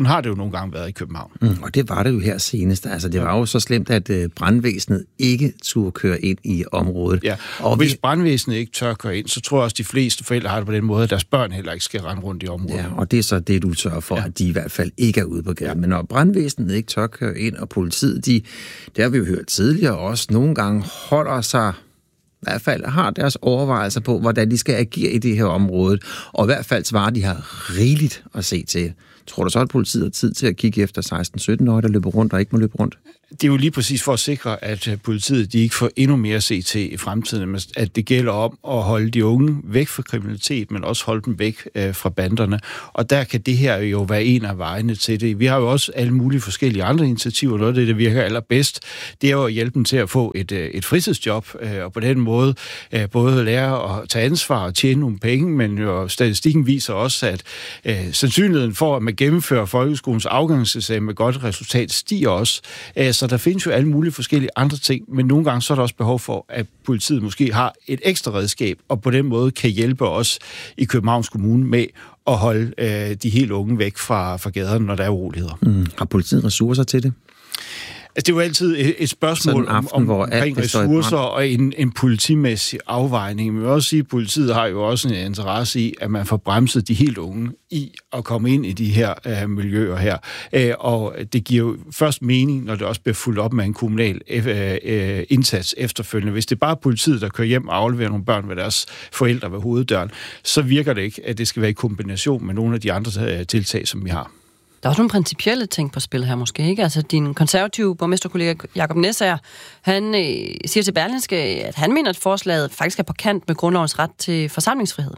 nogle gange været i København. Mm, og det var det jo her senest. Altså, det var jo så slemt, at øh, brandvæsenet ikke turde køre ind i området. Ja, og, og hvis vi... brandvæsenet ikke tør køre ind, så tror jeg også, de fleste forældre har det på den måde, at deres børn heller ikke skal rende rundt i området. Ja, og det er så det, du sørger for, ja. At de i hvert fald ikke er ude på gaden. Ja. Men når brandvæsenet ikke tør køre ind, og politiet, de, det har vi jo hørt tidligere også, nogle gange holder sig, i hvert fald har deres overvejelser på, hvordan de skal agere i det her område, og i hvert fald svarer de har rigeligt at se til. Tror du så, at politiet har tid til at kigge efter seksten-sytten-årige, der løber rundt og ikke må løbe rundt? Det er jo lige præcis for at sikre, at politiet de ikke får endnu mere at se til i fremtiden, at det gælder om at holde de unge væk fra kriminalitet, men også holde dem væk øh, fra banderne. Og der kan det her jo være en af vejene til det. Vi har jo også alle mulige forskellige andre initiativer. Noget af det, der virker allerbedst, det er jo at hjælpe dem til at få et, et fritidsjob, øh, og på den måde øh, både lære at tage ansvar og tjene nogle penge, men jo statistikken viser også, at øh, sandsynligheden for, at man gennemfører folkeskolens afgangseksamen med godt resultat, stiger også. Øh, Så der findes jo alle mulige forskellige andre ting, men nogle gange så er der også behov for, at politiet måske har et ekstra redskab, og på den måde kan hjælpe os i Københavns Kommune med at holde øh, de helt unge væk fra, fra gaderne, når der er uroligheder. Mm. Har politiet ressourcer til det? Altså, det er jo altid et, et spørgsmål aften, om, om omkring ressourcer og en, en politimæssig afvejning. Men jeg vil også sige, at politiet har jo også en interesse i, at man får bremset de helt unge i at komme ind i de her uh, miljøer her. Uh, og det giver jo først mening, når det også bliver fuldt op med en kommunal uh, uh, indsats efterfølgende. Hvis det er bare politiet, der kører hjem og afleverer nogle børn ved deres forældre ved hoveddøren, så virker det ikke, at det skal være i kombination med nogle af de andre uh, tiltag, som vi har. Der er også nogle principielle ting på spil her måske, ikke? Altså din konservative borgmesterkollega Jakob Næsager, han øh, siger til Berlingske, at han mener, at forslaget faktisk er på kant med grundlovens ret til forsamlingsfrihed.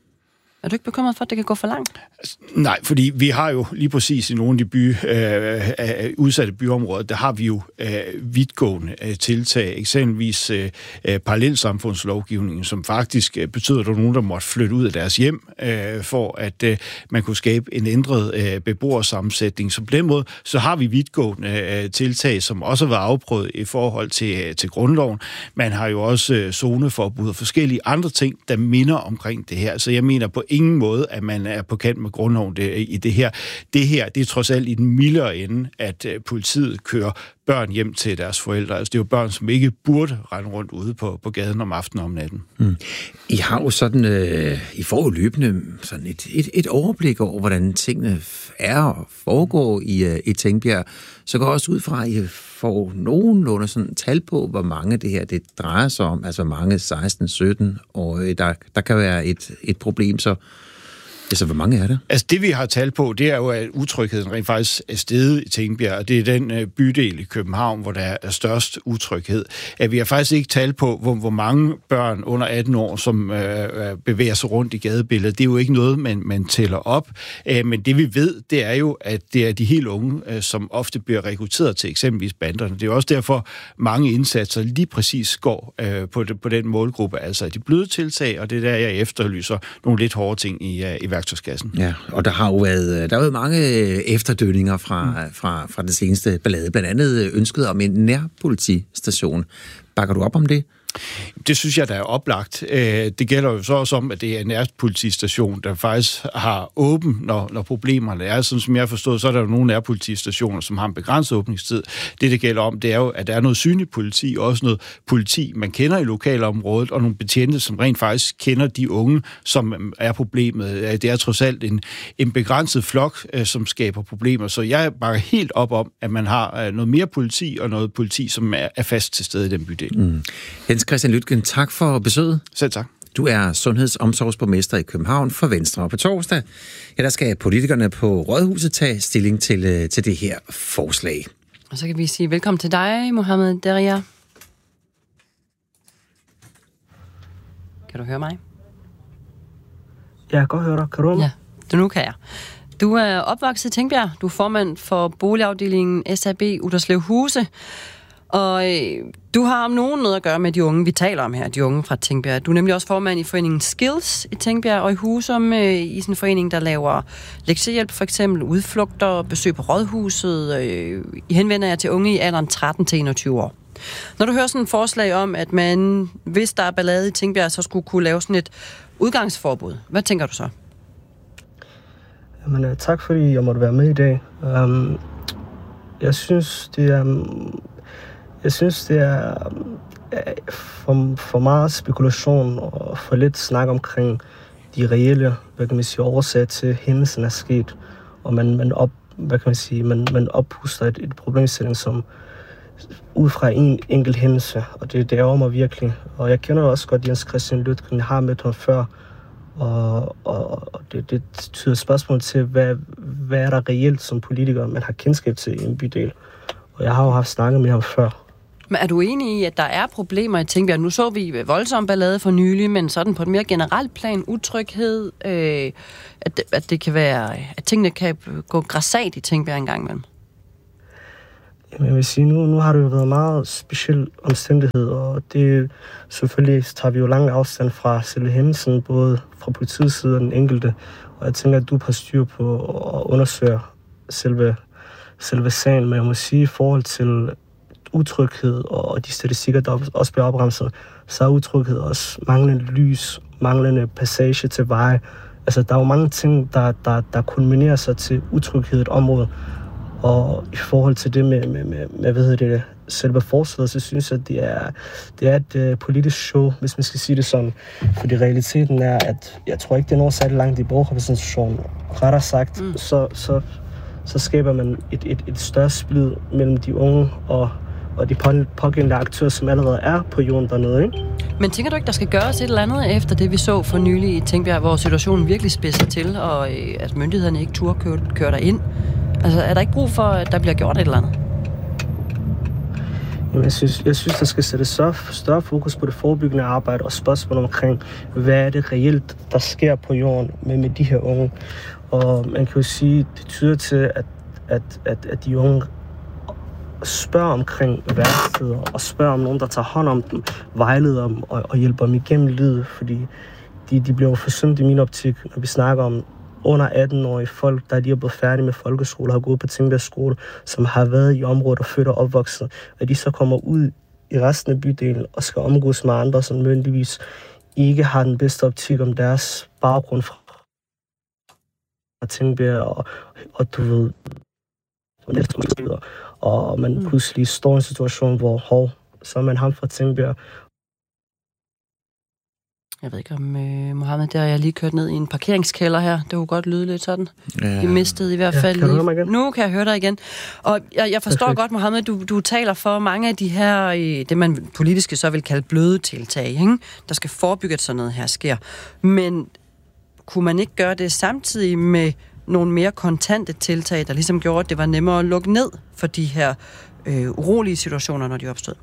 Er du ikke bekymret for, at det kan gå for langt? Nej, fordi vi har jo lige præcis i nogle af de by, øh, udsatte byområder, der har vi jo øh, vidtgående øh, tiltag, eksempelvis øh, parallelsamfundslovgivningen, som faktisk øh, betyder, at der er nogen, der måtte flytte ud af deres hjem, øh, for at øh, man kunne skabe en ændret øh, beboersammensætning. Så på den måde, så har vi vidtgående øh, tiltag, som også har været afprøvet i forhold til, øh, til grundloven. Man har jo også øh, zoneforbud og forskellige andre ting, der minder omkring det her. Så jeg mener på ingen måde, at man er på kant med grundloven det, i det her. Det her, det er trods alt i den mildere ende, at uh, politiet kører børn hjem til deres forældre. Altså, det er jo børn, som ikke burde rende rundt ude på, på gaden om aftenen og om natten. Mm. I har jo sådan, øh, I får jo løbende sådan et, et, et overblik over, hvordan tingene er og foregår i, uh, i Tingbjerg. Så går også ud fra, at I får nogenlunde sådan tal på, hvor mange det her det drejer sig om. Altså mange seksten sytten år, der, der kan være et, et problem, så altså, hvor mange er der? Altså, det vi har talt på, det er jo, at utrygheden rent faktisk er steget i Tingbjerg, og det er den øh, bydel i København, hvor der er størst utryghed. At vi har faktisk ikke talt på, hvor, hvor mange børn under atten år, som øh, bevæger sig rundt i gadebilledet. Det er jo ikke noget, man, man tæller op. Æh, men det vi ved, det er jo, at det er de helt unge, øh, som ofte bliver rekrutteret til eksempelvis banderne. Det er også derfor, mange indsatser lige præcis går øh, på, det, på den målgruppe, altså de bløde tiltag, og det er der, jeg efterlyser nogle lidt hårde ting i, øh, i værktøjskassen. Ja, og der har jo været, der har været mange efterdønninger fra, mm. fra, fra den seneste ballade. Blandt andet ønsket om en nærpolitistation. Bakker du op om det? Det synes jeg, der er oplagt. Det gælder jo så også om, at det er en nærpolitistation, der faktisk har åben, når, når problemerne er. Sådan som jeg har forstået, så er der jo nogle nærpolitistationer, som har en begrænset åbningstid. Det, det gælder om, det er jo, at der er noget synligt politi, også noget politi, man kender i lokalområdet, og nogle betjente, som rent faktisk kender de unge, som er problemet. Det er trods alt en, en begrænset flok, som skaber problemer. Så jeg bakker helt op om, at man har noget mere politi, og noget politi, som er, er fast til stede i den bydel. Mm. Jens Christian Lytgen, tak for besøget. Selv tak. Du er sundhedsomsorgsborgmester i København for Venstre. Og på torsdag, ja, der skal politikerne på Rådhuset tage stilling til, til det her forslag. Og så kan vi sige velkommen til dig, Mohammed Deria. Kan du høre mig? Ja, jeg kan godt høre dig. Kan du høre mig? Ja, det nu kan jeg. Du er opvokset i Tingbjerg. Du er formand for boligafdelingen S A B Utterslev Huse. Og øh, du har om nogen noget at gøre med de unge, vi taler om her, de unge fra Tingbjerg. Du er nemlig også formand i foreningen Skills i Tingbjerg og i Husum, øh, i sådan en forening, der laver lektiehjælp, for eksempel udflugter, besøg på rådhuset. Øh, I henvender jer til unge i alderen tretten til enogtyve år. Når du hører sådan et forslag om, at man, hvis der er ballade i Tingbjerg, så skulle kunne lave sådan et udgangsforbud, hvad tænker du så? Jamen, uh, tak fordi jeg måtte være med i dag. Um, jeg synes, det er, jeg synes, det er for, for meget spekulation og for lidt snak omkring de reelle, hvad kan man sige, årsager til hændelsen er sket, og man, man op, hvad kan man sige, man, man oppuster et, et problemstilling, som ud fra en enkelt hændelse, og det, det ærger mig virkelig. Og jeg kender også godt Jens Christian Lytken, jeg har mødt ham før, og, og, og det, det tyder spørgsmål til, hvad, hvad er der reelt som politiker, man har kendskab til i en bydel. Og jeg har jo haft snakket med ham før. Men er du enig i, at der er problemer i Tingbjerg? Nu så vi voldsom ballade for nylig, men sådan på et mere generelt plan, utryghed, øh, at, at det kan være, at tingene kan gå grassat i Tingbjerg en gang imellem. Jamen, jeg vil sige, nu, nu har det jo været en meget speciel omstændighed, og det selvfølgelig tager vi jo lang afstand fra selve hændelsen, både fra politiets side og den enkelte, og jeg tænker, at du har styr på at undersøge selve, selve sagen, men jeg må sige, i forhold til utryghed og de statistikker, der også bliver opremset, så er utryghed også manglende lys, manglende passage til veje. Altså, der er jo mange ting, der, der, der kulminerer sig til utryghed i et område. Og i forhold til det med, med, med, med hvad hedder det, selve forslaget, så synes jeg, at det er, det er et uh, politisk show, hvis man skal sige det sådan. Fordi realiteten er, at jeg tror ikke, det når særlig langt i borgerrepræsentationen. Rettere sagt, mm. så, så, så skaber man et, et, et større splid mellem de unge og, og de pågældende aktører, som allerede er på jorden dernede, ikke? Men tænker du ikke, der skal gøres et eller andet efter det, vi så for nylig i Tingbjerg, hvor situationen virkelig spidser til, og at myndighederne ikke turde køre, køre derind? Altså, er der ikke brug for, at der bliver gjort et eller andet? Jamen, jeg synes, jeg synes der skal sættes større, større fokus på det forebyggende arbejde og spørgsmål omkring, hvad er det reelt, der sker på jorden med, med de her unge. Og man kan jo sige, det tyder til, at, at, at, at de unge spørger omkring værksteder og spørger om nogen, der tager hånd om dem, vejleder dem og, og hjælper dem igennem livet, fordi de, de bliver forsømt i min optik, når vi snakker om under atten-årige folk, der de er blevet færdige med folkeskole, har gået på Tingbjerg skole, som har været i området og født og opvokset, at de så kommer ud i resten af bydelen og skal omgås med andre, som nødvendigvis ikke har den bedste optik om deres baggrund fra Tingbjerg, og, og du ved, og man pludselig står i en situation, hvor hov, så er man ham fra Tingbjerg. Jeg ved ikke om øh, Mohammed, der har jeg lige kørt ned i en parkeringskælder her. Det kunne godt lyde lidt sådan. Ja. Vi mistede i hvert fald ja, lige. Nu kan jeg høre dig igen. Og jeg, jeg forstår Perfekt. godt, Mohammed, du, du taler for mange af de her, det man politiske så vil kalde bløde tiltag, ikke? Der skal forebygge, at sådan noget her sker. Men kunne man ikke gøre det samtidig med nogle mere kontante tiltag, der ligesom gjorde, at det var nemmere at lukke ned for de her øh, urolige situationer, når de opstod?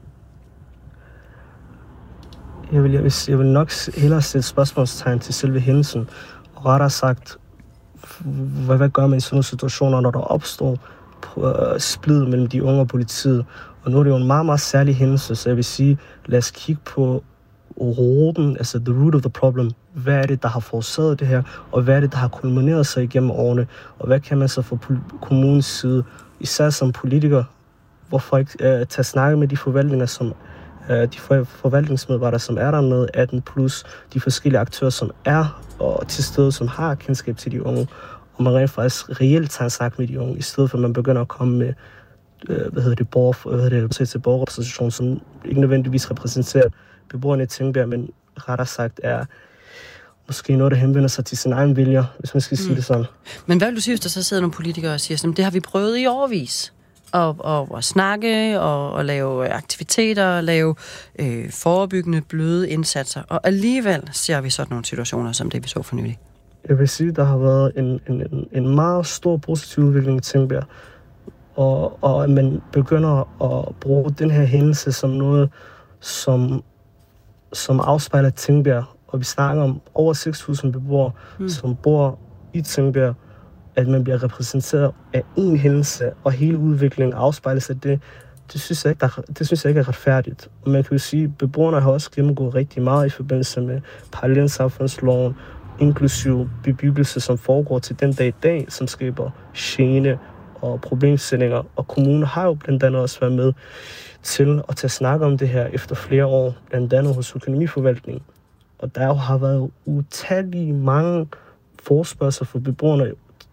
Jeg vil, jeg, vil, jeg vil nok hellere sætte spørgsmålstegn til selve hændelsen. Og rettere sagt, hvad, hvad gør man i sådan nogle situationer, når der opstår uh, splid mellem de unge og politiet? Og nu er det jo en meget, meget særlig hændelse, så jeg vil sige, lad os kigge på roten, altså the root of the problem. Hvad er det, der har forårsaget det her? Og hvad er det, der har kulmineret sig igennem årene? Og hvad kan man så fra kommunens side, især som politiker, hvorfor ikke uh, tage snakke med de forvaltninger, som de forvaltningsmedarbejdere, som er der med atten plus, de forskellige aktører, som er og til stede, som har kendskab til de unge, og man rent faktisk reelt tager en snak med de unge, i stedet for at man begynder at komme med, øh, hvad hedder det, borger, hvad hedder det, til borgerrepræsentation, som ikke nødvendigvis repræsenterer beboerne i Tingbjerg, men rettere sagt er måske noget, der henvender sig til sin egen vilje, hvis man skal mm. sige det sådan. Men hvad vil du sige, hvis der så sidder nogle politikere og siger, det har vi prøvet i årevis? Og, og, og snakke, og, og lave aktiviteter, og lave øh, forebyggende, bløde indsatser. Og alligevel ser vi sådan nogle situationer, som det vi så for nylig. Jeg vil sige, der har været en, en, en, en meget stor positiv udvikling i Tingbjerg. Og, og at man begynder at bruge den her hændelse som noget, som, som afspejler Tingbjerg. Og vi snakker om over seks tusind beboere, mm. som bor i Tingbjerg. At man bliver repræsenteret af en hændelse, og hele udviklingen afspejles af det, det synes jeg ikke, der, det synes jeg ikke er retfærdigt. Og man kan jo sige, at beboerne har også gennemgået rigtig meget i forbindelse med parallelsamfundsloven, inklusive bebyggelse, som foregår til den dag i dag, som skaber gene og problemstillinger. Og kommunen har jo blandt andet også været med til at tage snak om det her efter flere år, blandt andet hos økonomiforvaltningen. Og der har været utallige mange forespørgsler for beboerne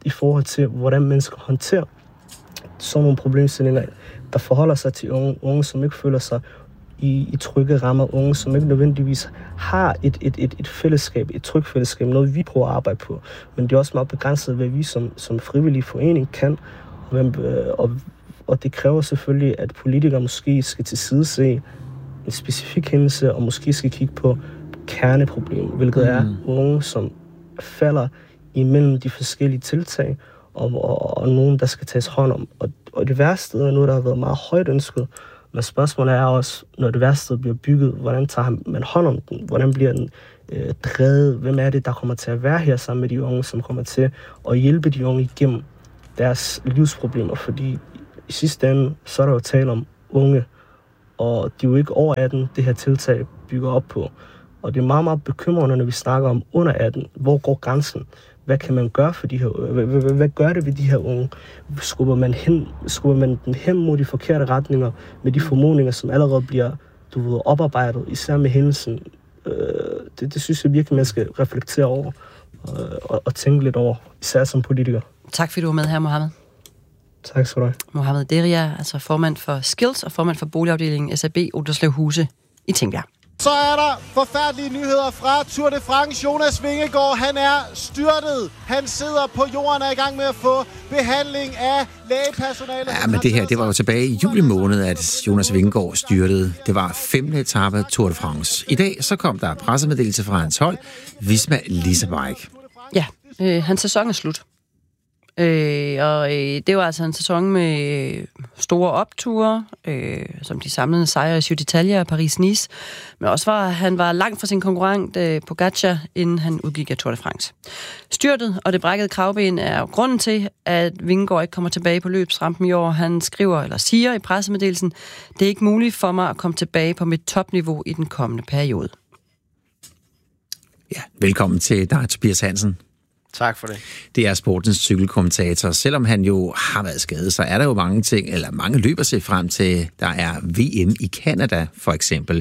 i forhold til, hvordan mennesker håndterer sådan nogle problemstillinger, der forholder sig til unge, unge som ikke føler sig i, i trygge rammer, unge, som ikke nødvendigvis har et, et, et, et fællesskab, et trygt fællesskab, noget vi prøver at arbejde på. Men det er også meget begrænset, hvad vi som, som frivillig forening kan, og, og, og det kræver selvfølgelig, at politikere måske skal til side se en specifik hændelse, og måske skal kigge på kerneproblemet, hvilket er mm. unge, som falder imellem de forskellige tiltag, og, og, og nogen, der skal tages hånd om. Og, og det værste er noget, der har været meget højt ønsket, men spørgsmålet er også, når det værste bliver bygget, hvordan tager man hånd om den? Hvordan bliver den øh, drevet? Hvem er det, der kommer til at være her sammen med de unge, som kommer til at hjælpe de unge igennem deres livsproblemer? Fordi i sidste ende, så er der jo tale om unge, og de er jo ikke over atten, det her tiltag bygger op på. Og det er meget, meget bekymrende, når vi snakker om under atten. Hvor går grænsen? Hvad kan man gøre for de her? Hvad, hvad, hvad gør det ved de her unge? Skubber man, hen, skubber man dem hen mod de forkerte retninger med de formodninger, som allerede bliver du ved, oparbejdet, især med hændelsen? Øh, det, det synes jeg virkelig, man skal reflektere over øh, og, og tænke lidt over, især som politiker. Tak fordi du var med her, Mohammed. Tak skal du have. Mohammed Deria, altså formand for Skills og formand for boligafdelingen S A B Oderslev Huse i Tingbjerg. Så er der forfærdelige nyheder fra Tour de France. Jonas Vingegaard, han er styrtet. Han sidder på jorden og er i gang med at få behandling af lægepersonale. Ja, men det her, det var jo tilbage i juli måned, at Jonas Vingegaard styrtede. Det var femte etape Tour de France. I dag så kom der pressemeddelelse fra hans hold, Visma Leasebike. Ja, øh, hans sæson er slut. Øh, og øh, det var altså en sæson med øh, store opture, øh, som de samlede sejre i Giro d'Italia og Paris-Nice, men også var han var langt fra sin konkurrent øh, Pogačar, inden han udgik af Tour de France. Styrtet og det brækkede kravben er jo grunden til, at Vingegaard ikke kommer tilbage på løbsrampen i år. Han skriver eller siger i pressemeddelelsen, det er ikke muligt for mig at komme tilbage på mit topniveau i den kommende periode. Ja, velkommen til dig, Tobias Hansen. Tak for det. Det er sportens cykelkommentator. Selvom han jo har været skadet, så er der jo mange ting, eller mange løber sig frem til. Der er V M i Canada, for eksempel.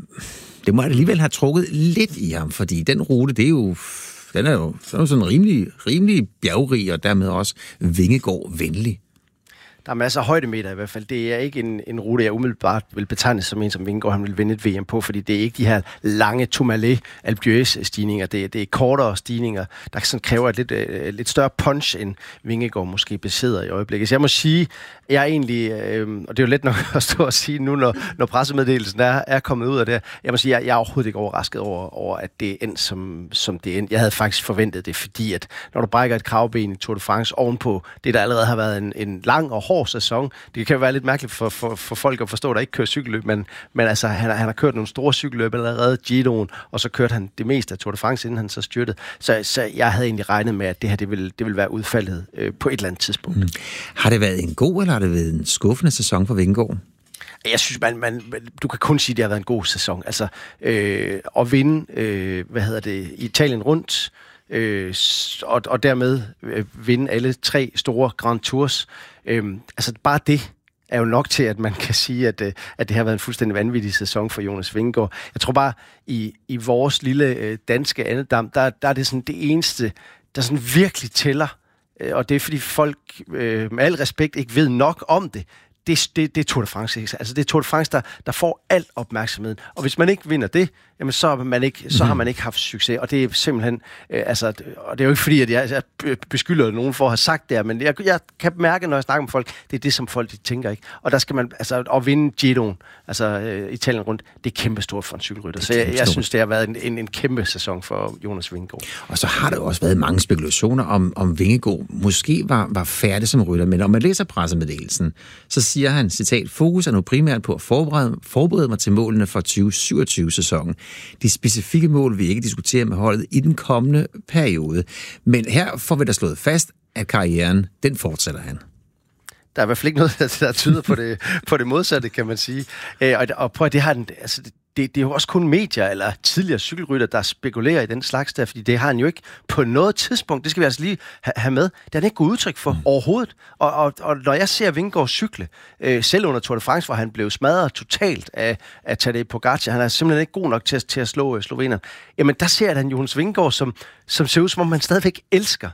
Det må alligevel have trukket lidt i ham, fordi den rute, det er jo, den er jo, den er jo sådan rimelig, rimelig bjergrig, og dermed også Vingegaard-venlig. Der er masser af højdemeter i hvert fald. Det er ikke en, en rute, jeg umiddelbart vil betegne som en, som Vingegaard han vil vinde et V M på, fordi det er ikke de her lange Tourmalet Alpe d'Huez stigninger. Det, det er kortere stigninger, der sådan kræver et lidt, uh, lidt større punch, end Vingegaard måske besidder i øjeblikket. Så jeg må sige, jeg er egentlig, øh, og det er jo let nok at stå og sige nu, når, når pressemeddelelsen er, er kommet ud af det, jeg må sige, jeg, jeg er overhovedet ikke overrasket over, over at det er endt, som, som det er endt. Jeg havde faktisk forventet det, fordi at når du brækker et kravben i Tour de France ovenpå det, der allerede har været en, en lang og hård sæson. Det kan jo være lidt mærkeligt for, for, for folk at forstå, der ikke kører cykelløb, men, men altså, han, han har kørt nogle store cykelløb allerede, Giroen, og så kørte han det meste af Tour de France, inden han så styrtede. Så, så jeg havde egentlig regnet med, at det her det ville, det ville være udfaldet øh, på et eller andet tidspunkt. Mm. Har det været en god, eller har det været en skuffende sæson for Vingegaard? Jeg synes, man, man, du kan kun sige, at det har været en god sæson. Altså, øh, at vinde, øh, hvad hedder det, Italien rundt, Øh, og, og dermed øh, vinde alle tre store Grand Tours. Øh, altså bare det er jo nok til, at man kan sige, at, øh, at det har været en fuldstændig vanvittig sæson for Jonas Vingegaard. Jeg tror bare, i, i vores lille øh, danske andedam, der, der er det sådan det eneste, der sådan virkelig tæller, øh, og det er fordi folk øh, med al respekt ikke ved nok om det. Det, det, det er Tour de France. Altså det er Tour de France, der, der får alt opmærksomheden. Og hvis man ikke vinder det, jamen så, er man ikke, så har man ikke haft succes. Og det er simpelthen, øh, altså, og det er jo ikke fordi, at jeg, jeg beskylder nogen for at have sagt det, men jeg, jeg kan mærke, når jeg snakker med folk, det er det, som folk de tænker ikke. Og der skal man, altså at vinde Giroen, altså øh, Italien rundt, det er kæmpestort for en cykelrytter. Så jeg, jeg synes, det har været en, en, en kæmpe sæson for Jonas Vingegaard. Og så har der jo også været mange spekulationer om, om Vingegaard måske var, var færdig som rytter, men når man læser pressemeddelelsen, så siger han, citat, fokus er nu primært på at forberede, forberede mig til målene for tyve syvogtyve-sæsonen. De specifikke mål vil jeg ikke diskutere med holdet i den kommende periode. Men her får vi da slået fast, at karrieren, den fortsætter han. Der er i hvert fald ikke noget, der tyder på det, på det modsatte, kan man sige. Og, og prøv at det har den, altså det, det, det er jo også kun medier eller tidligere cykelrytter, der spekulerer i den slags der, fordi det har han jo ikke på noget tidspunkt, det skal vi altså lige ha- have med, det har han ikke gået udtryk for mm. overhovedet. Og, og, og når jeg ser Vingegaard cykle, øh, selv under Tour de France, hvor han blev smadret totalt af, af Tadej Pogačar, han er simpelthen ikke god nok til, til at slå øh, slovenerne, jamen der ser han Jonas Vingegaard, som, som ser ud som om han stadigvæk elsker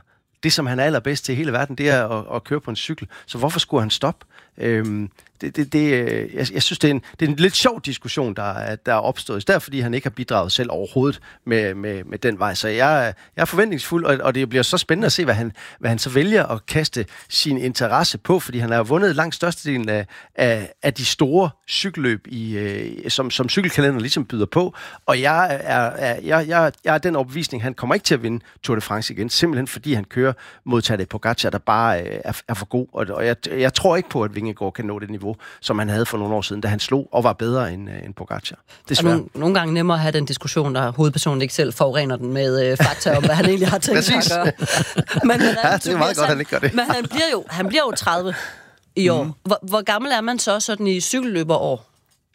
det, som han er allerbedst til i hele verden, det er at, at køre på en cykel. Så hvorfor skulle han stoppe? Øhm, det, det, det, jeg, jeg synes, det er, en, det er en lidt sjov diskussion, der er, der er opstået. Derfor, fordi han ikke har bidraget selv overhovedet med, med, med den vej. Så jeg, jeg er forventningsfuld, og, og det bliver så spændende at se, hvad han, hvad han så vælger at kaste sin interesse på, fordi han har vundet langt størstedelen af, af, af de store cykelløb, i, øh, som, som cykelkalender ligesom byder på. Og jeg er, er, jeg, jeg, jeg er den overbevisning, han kommer ikke til at vinde Tour de France igen, simpelthen fordi han kører mod Tadej Pogačar, der bare øh, er, er for god. Og, og jeg, jeg tror ikke på, at Vingegaard kan nå det niveau, som han havde for nogle år siden, da han slog og var bedre end, end Pogačar. Desværre. Nogle, nogle gange nemmere at have den diskussion, der hovedpersonen ikke selv forurener den med øh, fakta om, hvad han egentlig har tænkt sig at gøre. Men han er, ja, det er meget godt, han ikke gør det. Men han bliver jo, han bliver jo tredive i år. Mm. Hvor, hvor gammel er man så sådan i cykelløberår?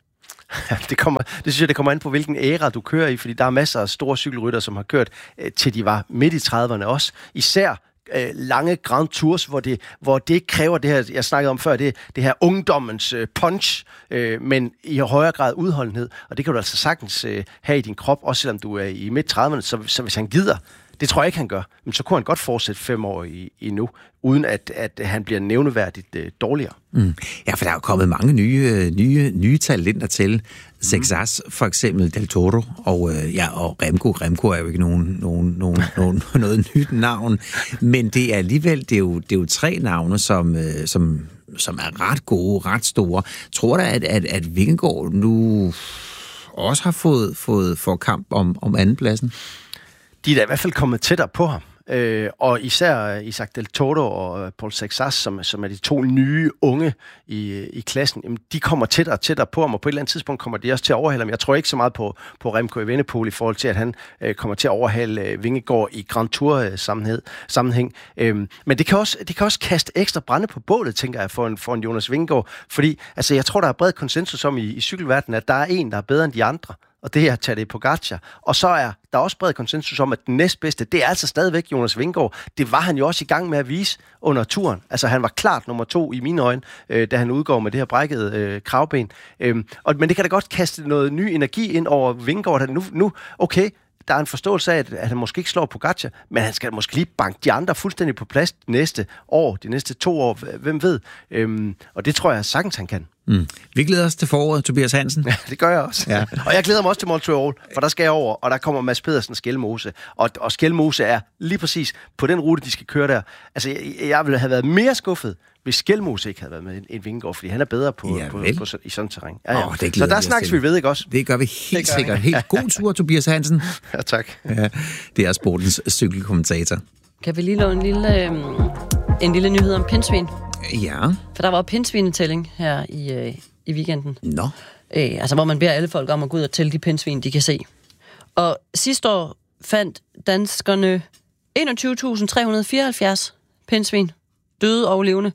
Ja, det, kommer, det synes jeg, det kommer an på, hvilken æra du kører i, fordi der er masser af store cykelrytter, som har kørt øh, til de var midt i trediverne også. Især øh, lange Grand Tours, hvor det, hvor det ikke kræver det her, jeg snakkede om før, det, det her ungdommens øh, punch, øh, men i højere grad udholdenhed. Og det kan du altså sagtens øh, have i din krop, også selvom du er i midt trediverne, så, så hvis han gider, det tror jeg ikke, han gør, men så kunne han godt fortsætte fem år i, endnu, uden at, at han bliver nævneværdigt øh, dårligere. Mm. Ja, for der er jo kommet mange nye, nye, nye talenter til. Sexas, for eksempel Del Toro, og, øh, ja, og Remco. Remco er jo ikke nogen, nogen, nogen, nogen, noget nyt navn, men det er alligevel, det er jo, det er jo tre navne, som, øh, som, som er ret gode, ret store. Tror du, at, at, at Vingegaard nu også har fået, fået for kamp om, om andenpladsen? De er da i hvert fald kommet tættere på ham. Øh, og især Isaac Del Toro og Paul Sexas, som, som er de to nye unge i, i klassen, jamen, de kommer tættere og tættere på ham, og på et eller andet tidspunkt kommer de også til at overhale ham. Jeg tror ikke så meget på, på Remco Evenepoel i forhold til, at han øh, kommer til at overhale øh, Vingegaard i Grand Tour-sammenhæng. Øh, men det kan, også, det kan også kaste ekstra brænde på bålet, tænker jeg, for en, for en Jonas Vingegaard. Fordi altså, jeg tror, der er bred konsensus om i, i cykelverdenen, at der er en, der er bedre end de andre. Og det er Tadej Pogačar. Og så er der også bred konsensus om, at den næstbedste, det er altså stadigvæk Jonas Vingegaard. Det var han jo også i gang med at vise under turen. Altså han var klart nummer to i mine øjne, øh, da han udgår med det her brækkede øh, kravben. Øhm, og, men det kan da godt kaste noget ny energi ind over Vingegaard. Nu, nu okay, der er en forståelse af, at, at han måske ikke slår Pogačar, men han skal måske lige banke de andre fuldstændig på plads næste år, de næste to år, hvem ved. Øhm, og det tror jeg sagtens, han kan. Mm. Vi glæder os til foråret, Tobias Hansen. Ja, det gør jeg også. Ja. Og jeg glæder mig også til Montreal, for der skal jeg over, og der kommer Mads Pedersen Skelmose. Og, og Skelmose er lige præcis på den rute, de skal køre der. Altså, jeg, jeg ville have været mere skuffet, hvis Skelmose ikke havde været med en Vingegaard, fordi han er bedre på, ja, på, på, på, i sådan terræn. Ja, ja. Oh, så der snakkes vi ved, ikke også? Det gør vi helt gør sikkert. Helt god tur, Tobias Hansen. Ja, tak. Ja, det er sportens cykelkommentator. Kan vi lige lave en lille, øh, en lille nyhed om pindsvin? Ja. For der var pindsvinetælling her i, øh, i weekenden. Nå. Øh, altså, hvor man beder alle folk om at gå ud og tælle de pindsvin, de kan se. Og sidste år fandt danskerne enogtyve tusind tre hundrede fireoghalvfjerds pindsvin, døde og levende.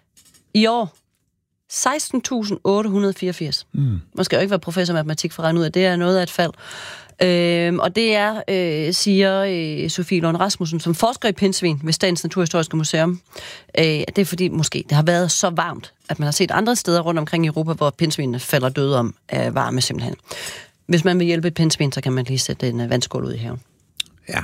I år seksten tusind otte hundrede fireogfirs. Mm. Man skal jo ikke være professor i matematik for at regne ud af, det er noget af et fald. Øhm, og det er, øh, siger øh, Sofie Lund Rasmussen, som forsker i pindsvin ved Statens Naturhistoriske Museum. Øh, det er fordi, måske, det har været så varmt, at man har set andre steder rundt omkring i Europa, hvor pindsvinene falder døde om af varme simpelthen. Hvis man vil hjælpe et pindsvin, så kan man lige sætte en vandskål ud i haven. Ja.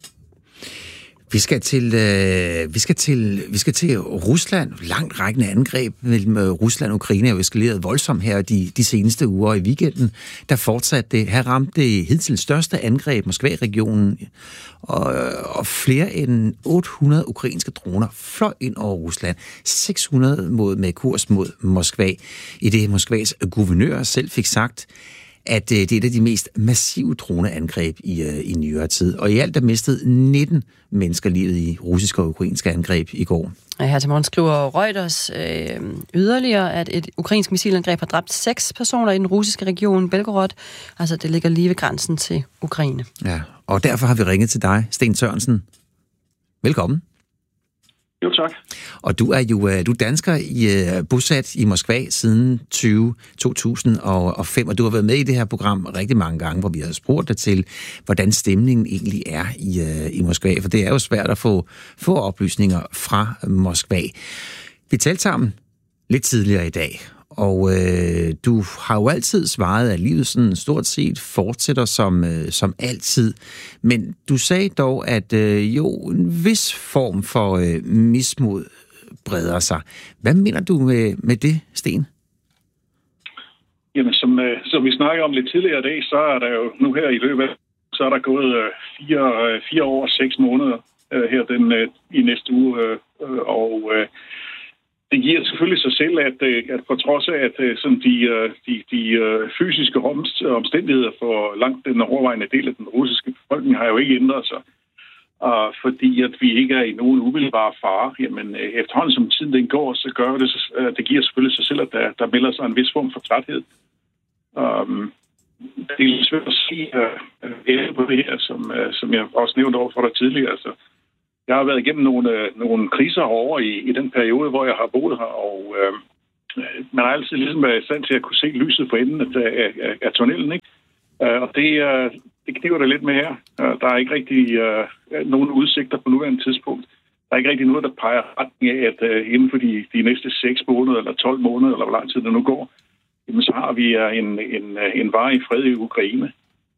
Vi skal til, øh, vi skal til, vi skal til Rusland. Langt rækkende angreb mellem Rusland og Ukraine er jo eskaleret voldsomt her de, de seneste uger i weekenden. Der fortsatte det. Her ramte det hidtil største angreb, Moskva-regionen, og, og flere end otte hundrede ukrainske droner fløj ind over Rusland. seks hundrede mod, med kurs mod Moskva. I det Moskvas guvernør selv fik sagt, at det er et af de mest massive droneangreb i, i nyere tid. Og i alt er mistet nitten mennesker livet i russiske og ukrainske angreb i går. Her til morgen skriver Reuters øh, yderligere, at et ukrainsk missilangreb har dræbt seks personer i den russiske region Belgorod. Altså, det ligger lige ved grænsen til Ukraine. Ja, og derfor har vi ringet til dig, Sten Sørensen. Velkommen. Jo, tak. Og du er jo du er dansker i, bosat i Moskva siden to tusind og fem, og du har været med i det her program rigtig mange gange, hvor vi har spurgt dig til, hvordan stemningen egentlig er i, i Moskva, for det er jo svært at få, få oplysninger fra Moskva. Vi talte sammen lidt tidligere i dag Og øh, du har jo altid svaret, at livet sådan stort set fortsætter som, øh, som altid. Men du sagde dog, at øh, jo, en vis form for øh, mismod breder sig. Hvad mener du med, med det, Sten? Jamen, som, øh, som vi snakkede om lidt tidligere i dag, så er der jo nu her i løbet af, så er der gået øh, fire, øh, fire år og seks måneder øh, her den, øh, i næste uge, øh, og øh, det giver selvfølgelig sig selv, at, at på trods af, at sådan de, de, de fysiske omstændigheder for langt den overvejende del af den russiske befolkning har jo ikke ændret sig. Og fordi at vi ikke er i nogen umiddelbare fare, jamen efterhånden som tiden den går, så gør det, det giver selvfølgelig sig selv, at der, der melder sig en vis form for træthed. Um, det er lidt svært at se uh, på det her, som, uh, som jeg også nævnte over for dig tidligere. Altså, jeg har været igennem nogle, øh, nogle kriser over i, i den periode, hvor jeg har boet her, og øh, man har altid ligesom været i stand til at kunne se lyset for enden af, af, af tunnelen, ikke? Uh, og det, uh, det kniver det lidt med her. Uh, der er ikke rigtig uh, nogen udsigter på nuværende tidspunkt. Der er ikke rigtig noget, der peger retning af, at uh, inden for de, de næste seks måneder, eller tolv måneder, eller hvor lang tid det nu går, jamen, så har vi uh, en, en, en varig fred i Ukraine.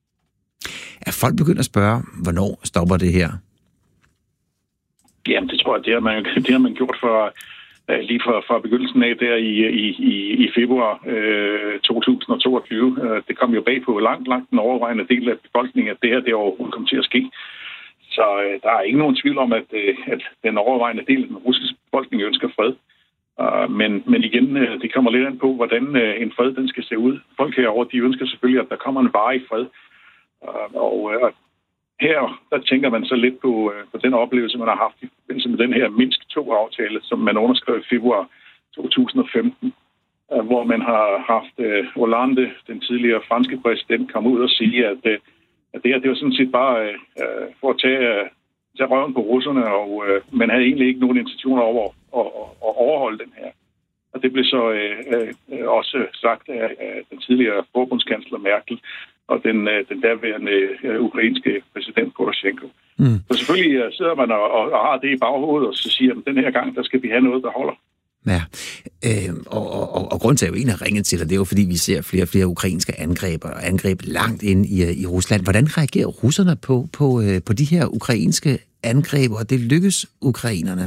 Er folk begyndt at spørge, hvornår stopper det her? Jamen, det tror jeg, det har man, det har man gjort for, uh, lige fra, fra begyndelsen af der i, i, i, i februar uh, to tusind og toogtyve. Uh, det kom jo bag på langt, langt den overvejende del af befolkningen, at det her det overhovedet kom til at ske. Så uh, der er ikke nogen tvivl om, at, uh, at den overvejende del af den russiske befolkning ønsker fred. Uh, men, men igen, uh, det kommer lidt an på, hvordan uh, en fred den skal se ud. Folk herovre, de ønsker selvfølgelig, at der kommer en varig fred. Uh, og uh, Her, der tænker man så lidt på, øh, på den oplevelse, man har haft i forbindelse med den her Minsk to-aftale, som man underskrev i februar to tusind og femten, øh, hvor man har haft øh, Hollande, den tidligere franske præsident, komme ud og sige, at, øh, at det her, det var sådan set bare øh, for at tage, øh, tage røven på russerne, og øh, man havde egentlig ikke nogen intentioner over at, at, at overholde den her. Og det blev så øh, øh, også sagt af, af den tidligere forbundskansler Merkel, og den, den derværende uh, ukrainske præsident Poroshenko. Mm. Så selvfølgelig uh, sidder man og, og har det i baghovedet, og så siger man, den her gang, der skal vi have noget, der holder. Ja, øh, og, og, og grunden til, at jeg jo egentlig har ringet til dig, det er jo, fordi vi ser flere og flere ukrainske angreb, og angreb langt ind i, i Rusland. Hvordan reagerer russerne på, på, uh, på de her ukrainske angreb, og det lykkes ukrainerne?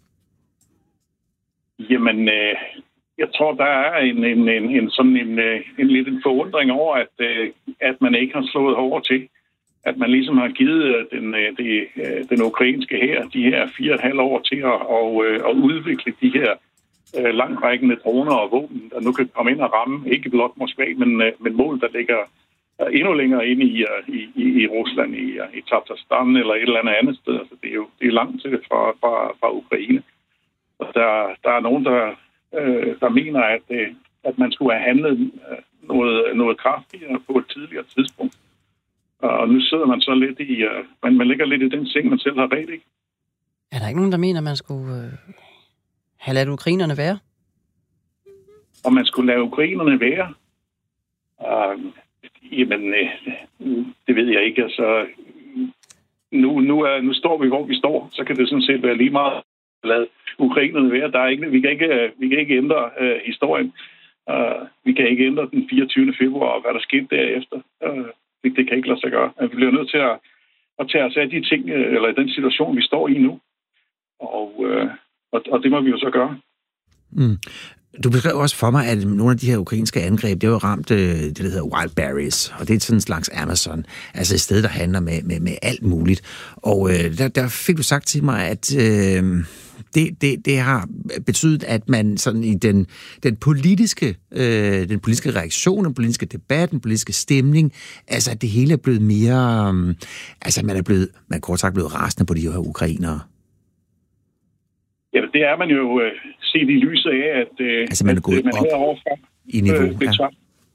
Jamen... Øh Jeg tror, der er en, en, en, en sådan en, en lidt en forundring over, at, at man ikke har slået hårdere til. At man ligesom har givet den, den, den ukrainske hær de her fire og et halvt år til at, og, at udvikle de her langtrækkende droner og våben, der nu kan komme ind og ramme, ikke blot Moskva, men, men mål, der ligger endnu længere inde i, i, i Rusland, i, i Tatarstan eller et eller andet andet sted. Altså, det er jo det er langt til fra, fra, fra Ukraine. Og der, der er nogen, der der mener, at, at man skulle have handlet noget, noget kraftigere på et tidligere tidspunkt. Og nu sidder man så lidt i... Man, man ligger lidt i den seng, man selv har ret, ikke? Er der ikke nogen, der mener, at man skulle øh, have ladet ukrainerne være? Om man skulle lade ukrainerne være? Uh, jamen, øh, det ved jeg ikke. Altså, nu, nu, er, nu står vi, hvor vi står. Så kan det sådan set være lige meget lade ukrainerne være. Der er ikke, vi, kan ikke, vi kan ikke ændre uh, historien. Uh, vi kan ikke ændre den fireogtyvende februar, og hvad der skete derefter. Uh, det, det kan ikke lade sig gøre. Vi bliver nødt til at, at tage os af de ting, eller den situation, vi står i nu. Og, uh, og, og det må vi jo så gøre. Mm. Du beskrev også for mig, at nogle af de her ukrainske angreb, det har jo ramt det, der hedder wild berries, og det er sådan en slags Amazon, altså et sted, der handler med, med, med alt muligt. Og øh, der, der fik du sagt til mig, at øh, det, det, det har betydet, at man sådan i den, den, politiske, øh, den politiske reaktion, den politiske debat, den politiske stemning, altså at det hele er blevet mere, øh, altså man er blevet, man kort sagt blevet rasende på de her ukrainere. Ja, det er man jo øh, set i lyset af, at, øh, altså, man, er gået at man heroverfra i niveau, øh, betragter,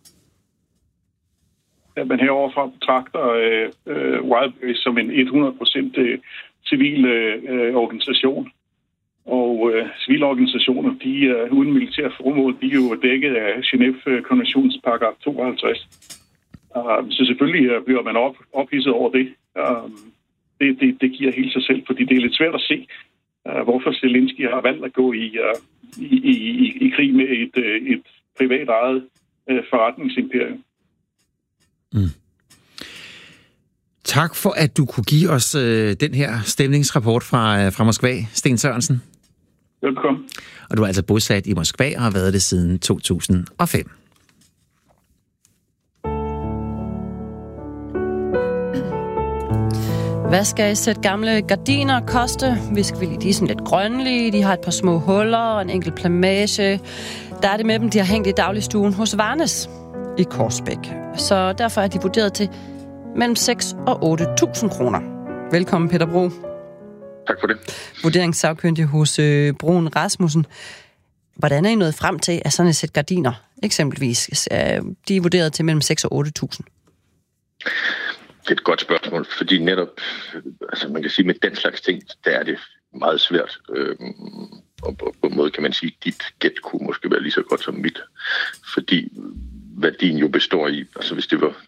ja. at man heroverfra betragter øh, øh, Wildberries som en hundrede procent øh, civil øh, organisation. Og øh, civile organisationer, de er øh, uden militær formål, de er jo dækket af Genève-konventions paragraf tooghalvtreds. Uh, så selvfølgelig uh, bliver man op, ophidset over det. Uh, det, det. Det giver helt sig selv, fordi det er lidt svært at se, Uh, hvorfor Zelensky har valgt at gå i, uh, i, i, i krig med et, uh, et privat eget øh, forretningsimperium. Mm. Tak for, at du kunne give os øh, den her stemningsrapport fra, øh, fra Moskva, Sten Sørensen. Velkommen. Og du er altså bosat i Moskva og har været det siden to tusind og fem. Hvad skal et sæt gamle gardiner koste? Vi skal lige, de er sådan lidt grønlige, de har et par små huller og en enkelt plamage. Der er det med dem, de har hængt i dagligstuen hos Varnes i Korsbæk. Så derfor er de vurderet til mellem seks og otte tusind kroner. Velkommen, Peter Bro. Tak for det. Vurderingssagkyndig hos øh, Broen Rasmussen. Hvordan er I nået frem til, at sådan et sæt gardiner, eksempelvis, de er vurderet til mellem seks og otte tusind? Det er et godt spørgsmål, fordi netop, altså man kan sige, med den slags ting, der er det meget svært. Øhm, og på, på en måde kan man sige, at dit gæt kunne måske være lige så godt som mit. Fordi værdien jo består i, altså hvis det var